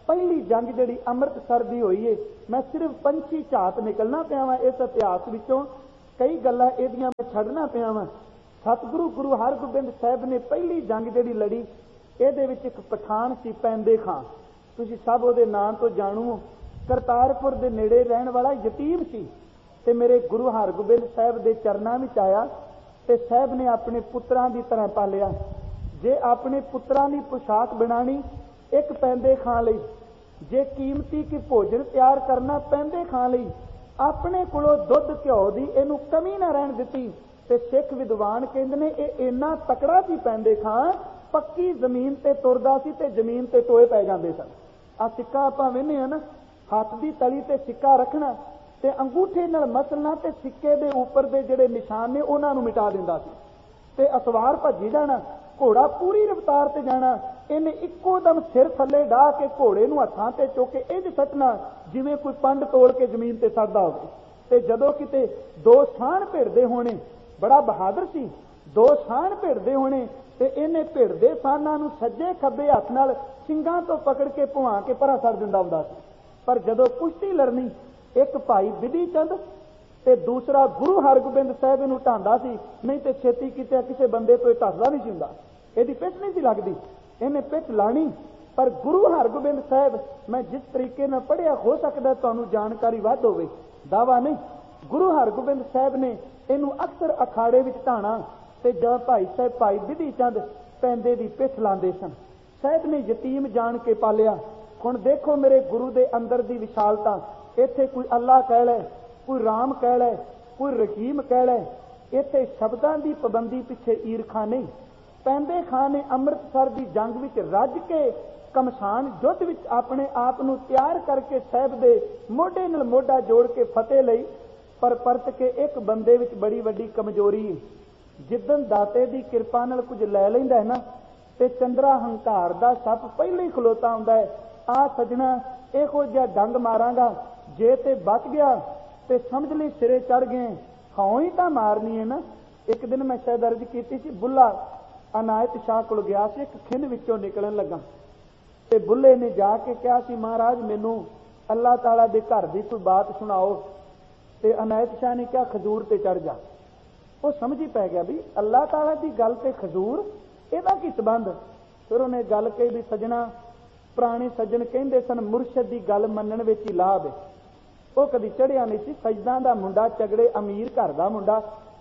S1: पहली जंग जिहड़ी अमृतसर दी होई है, मैं सिर्फ पंछी झात निकलना पिया वां इस इतिहास विचों, कई गल्लां इहदियां मैं छड्डना पिया वां। सतगुरु गुरु हरगोबिंद साहिब ने पहली जंग जिहड़ी लड़ी, इहदे विच एक पठान सी पैंदे खां, तुसीं सब उहदे नाम तो जाणू हो। करतारपुर दे नेड़े रहण वाला यतीम सी ते मेरे गुरु हरगोबिंद साहिब दे चरनां विच आया ते साहिब ने अपने पुत्रां दी तरह पालिया। जे अपने पुत्रां दी पोशाक बनानी, एक पैंदे खां लई, जे कीमती की भोजन तैयार करना, पैंदे खां लई, अपने कोलों दुध घ्यो दी इहनूं कमी ना रहण दित्ती। ते सिख विद्वान कहंदे ने इह इन्ना तकड़ा सी पैंदे खां, पक्की जमीन ते तुरदा सी ते जमीन ते टोए पै जांदे सन। आ सिक्का आपां वेखने आ ना, हत्थ दी तली ते सिक्का रखना ते अंगूठे नाल मसलना ते सिक्के दे उपर दे जिहड़े निशान ने उहनां नूं मिटा दिंदा सी ते असवार भज्जी जाना, घोड़ा पूरी रफ्तार ते जाना। इन्हें इक्को दम सिर थल्ले डाह के घोड़े नूं हत्थां ते चुक के इंज सट्टना जिवें कोई पंड तोड़ के जमीन ते सटदा होवे। ते जदों किते दो साण भिड़दे होणे, बड़ा बहादुर सी, दो साण भिड़दे होणे ते इन्हें भिड़दे साणां नूं सज्जे खब्बे हत्थ नाल ਸਿੰਘਾਂ तो पकड़ के भुआ के परा सट दिंदा हुंदा सी। पर जदों कुश्ती लड़नी, एक भाई विधि चंद ते दूसरा गुरु हरगोबिंद साहिब नूं ढांदा सी, नहीं ते छेती किते किसी बंदे तो ढसदा नहीं सी हुंदा, इहदी पिठ नहीं सी लगदी, इन्हें पिठ लाणी। पर गुरु हरगोबिंद साहिब, मैं जिस तरीके नाल पढ़िया, हो सकदा तुहानूं जानकारी वध होवे, दावा नहीं, गुरु हरगोबिंद साहिब ने इहनूं अक्सर अखाड़े विच ढाणा ते जद भाई साहिब भाई विधि चंद पैंदे दी पिठ लांदे सन। साहिब ने यतीम जान के पालिया। हुण देखो मेरे गुरु दे अंदर दी विशालता, इत्थे कोई अल्लाह कह लै, कोई राम कह लै, कोई रहीम कह लै, इत्थे शब्दां दी पाबंदी पिछे ईरखा नहीं। पैंदे खां ने अमृतसर दी जंग विच रज के कमशान युद्ध विच अपने आप नूं तैयार करके साहिब दे मोढे नाल मोढा जोड़ के फतेह लई। पर परत के एक बंदे विच बड़ी वड्डी कमजोरी है, जिद्दन दाते दी किरपा नाल कुछ लै लैंदा है ना, ते चंद्रा हंकार दा सप पहले ही खलोता हुंदा है। आ सजना इहो जिहा डंग मारांगा, जे ते बच गया ते समझ लई सिरे चढ़ गए, हां ही तां मारनी है ना। एक दिन मैं शायद अर्ज कीती सी, बुल्ला अनायत शाह कोल गया सी, एक खिंड विचों निकलण लगा ते बुल्ले ने जाके कहा सी, महाराज मैनू अल्लाह ताला दे घर दी कोई बात सुनाओ। ते अनायत शाह ने कहा, खजूर ते चढ़ जा। वो समझ ही पै गया भी अल्लाह ताला दी गल ते खजूर ਇਹਦਾ ਕੀ ਸੰਬੰਧ। ਫਿਰ ਉਹਨੇ ਗੱਲ ਕਹੀ ਵੀ ਸਜਣਾ, ਪੁਰਾਣੇ ਸੱਜਣ ਕਹਿੰਦੇ ਸਨ ਮੁਰਸ਼ਿਦ ਦੀ ਗੱਲ ਮੰਨਣ ਵਿੱਚ ਹੀ ਲਾਭ ਹੈ। ਉਹ ਕਦੀ ਚੜਿਆ ਨਹੀਂ ਸੀ, ਸਜਦਾਂ ਦਾ ਮੁੰਡਾ, ਚਗੜੇ ਅਮੀਰ ਘਰ ਦਾ ਮੁੰਡਾ,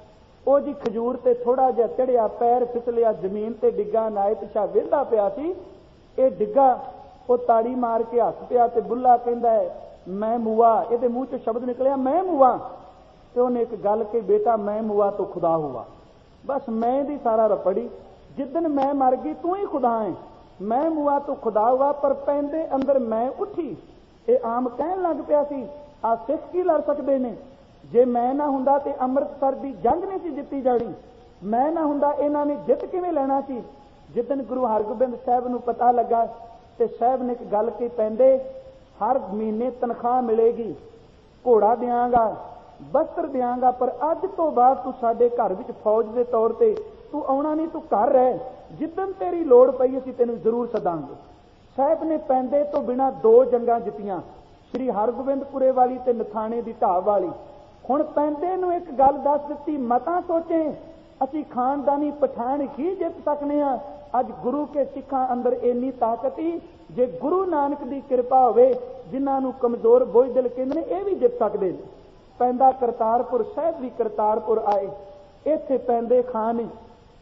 S1: ਉਹ ਜੀ ਖਜੂਰ ਤੇ ਥੋੜਾ ਜਿਹਾ ਚੜਿਆ, ਪੈਰ ਫਿਸਲਿਆ, ਜ਼ਮੀਨ ਤੇ ਡਿੱਗਾ। ਨਾਇਤ ਸ਼ਾਹ ਵਿਹਲਾ ਪਿਆ ਸੀ, ਇਹ ਡਿੱਗਾ, ਉਹ ਤਾੜੀ ਮਾਰ ਕੇ ਹੱਸ ਪਿਆ ਤੇ ਬੁੱਲਾ ਕਹਿੰਦਾ ਹੈ ਮੈਂ ਮੂਆ, ਇਹਦੇ ਮੂੰਹ ਚੋਂ ਸ਼ਬਦ ਨਿਕਲਿਆ ਮੈਂ ਮੂਆ। ਤੇ ਉਹਨੇ ਇੱਕ ਗੱਲ ਕਹੀ, ਬੇਟਾ ਮੈਂ ਮੂਆ ਤੋਂ ਖੁਦਾ ਹੁਆ। ਬਸ ਮੈਂ ਦੀ ਸਾਰਾ ਰਪੜੀ, जिदन मैं मर गई तू ही खुदा है, मैं मुआ तो खुदा हुआ। पर पैंदे अंदर मैं उठी। ये आम कहन लग पिया सी, आ सिख की लड़ सकते ने, जे मैं ना हुंदा ते अमृतसर की जंग नहीं सी जित्ती जानी, मैं ना हुंदा इन्हां ने जित किवें लेना सी। जिदन गुरु हरगोबिंद साहिब नूं पता लगा ते साहिब ने एक गल कही, पैंदे हर महीने तनख्वाह मिलेगी, घोड़ा देंगा, वस्त्र देंगा, पर अज तो बाद तू साडे घर विच फौज के तौर पर तू आना नहीं, तू घर रह, जिदन तेरी लोड़ पई असीं तैनूं जरूर सदांगे। साहिब ने पैंदे तो बिना दो जंगां जित्तियां, श्री हरगोबिंदपुरे वाली ते नथाणे दी ढाब वाली। हुण पैंदे नूं एक गल दस दित्ती, मतां सोचे असीं खानदानी पठान ही जित सकने हां। अज गुरु के सिखां अंदर इन्नी ताकत ही, जे गुरु नानक दी किरपा होवे, जिन्हां नूं कमजोर बोझदिल कहंदे ने, इह भी जित सकदे ने। पैंदा करतारपुर, साहिब भी करतारपुर आए। इत्थे पैंदे खां ने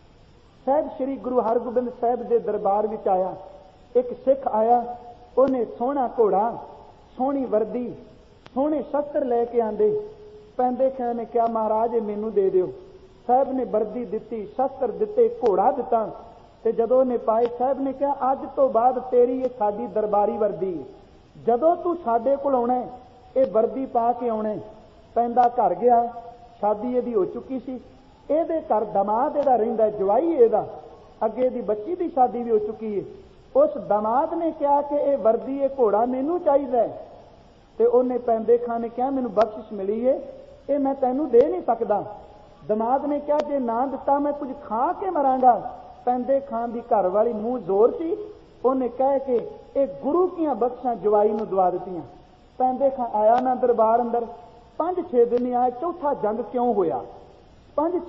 S1: साहिब श्री गुरु हरगोबिंद साहिब के दरबार विच आया। एक सिख आया, उन्हें सोहना घोड़ा, सोहनी वर्दी, सोहने शस्त्र लैके आंदे। पैंदे खां ने कहा, महाराज ये मैनू दे दिओ। साहिब ने वर्दी दित्ती, शस्त्र दिते, घोड़ा दिता। ते जदों ने पाए, साहिब ने कहा, अज तो बाद तेरी ये साडी दरबारी वर्दी, जदों तू साडे कोल आउणा ये वर्दी पा के आउणा। पैंदा घर गया, शादी इहदी हो चुकी सी, ਇਹਦੇ ਘਰ ਦਮਾਦ ਇਹਦਾ ਰਹਿੰਦਾ, ਜਵਾਈ ਇਹਦਾ, ਅੱਗੇ ਦੀ ਬੱਚੀ ਦੀ ਸ਼ਾਦੀ ਵੀ ਹੋ ਚੁੱਕੀ ਹੈ। ਉਸ ਦਮਾਦ ਨੇ ਕਿਹਾ ਕਿ ਇਹ ਵਰਦੀ, ਇਹ ਘੋੜਾ ਮੈਨੂੰ ਚਾਹੀਦਾ ਹੈ। ਤੇ ਉਹਨੇ ਪੈਂਦੇ ਖਾਂ ਨੇ ਕਿਹਾ, ਮੈਨੂੰ ਬਖਸ਼ਿਸ਼ ਮਿਲੀ ਹੈ, ਇਹ ਮੈਂ ਤੈਨੂੰ ਦੇ ਨਹੀਂ ਸਕਦਾ। ਦਮਾਦ ਨੇ ਕਿਹਾ, ਜੇ ਨਾ ਦਿੱਤਾ ਮੈਂ ਕੁਝ ਖਾ ਕੇ ਮਰਾਂਗਾ। ਪੈਂਦੇ ਖਾਂ ਦੀ ਘਰ ਵਾਲੀ ਮੂੰਹ ਜ਼ੋਰ ਸੀ, ਉਹਨੇ ਕਹਿ ਕੇ ਇਹ ਗੁਰੂ ਦੀਆਂ ਬਖਸ਼ਾਂ ਜਵਾਈ ਨੂੰ ਦਵਾ ਦਿੱਤੀਆਂ। ਪੈਂਦੇ ਖਾਂ ਆਇਆ ਨਾ ਦਰਬਾਰ ਅੰਦਰ, ਪੰਜ ਛੇ ਦਿਨ ਆਇਆ, ਚੌਥਾ ਜੰਗ ਕਿਉਂ ਹੋਇਆ? ਪੰਜ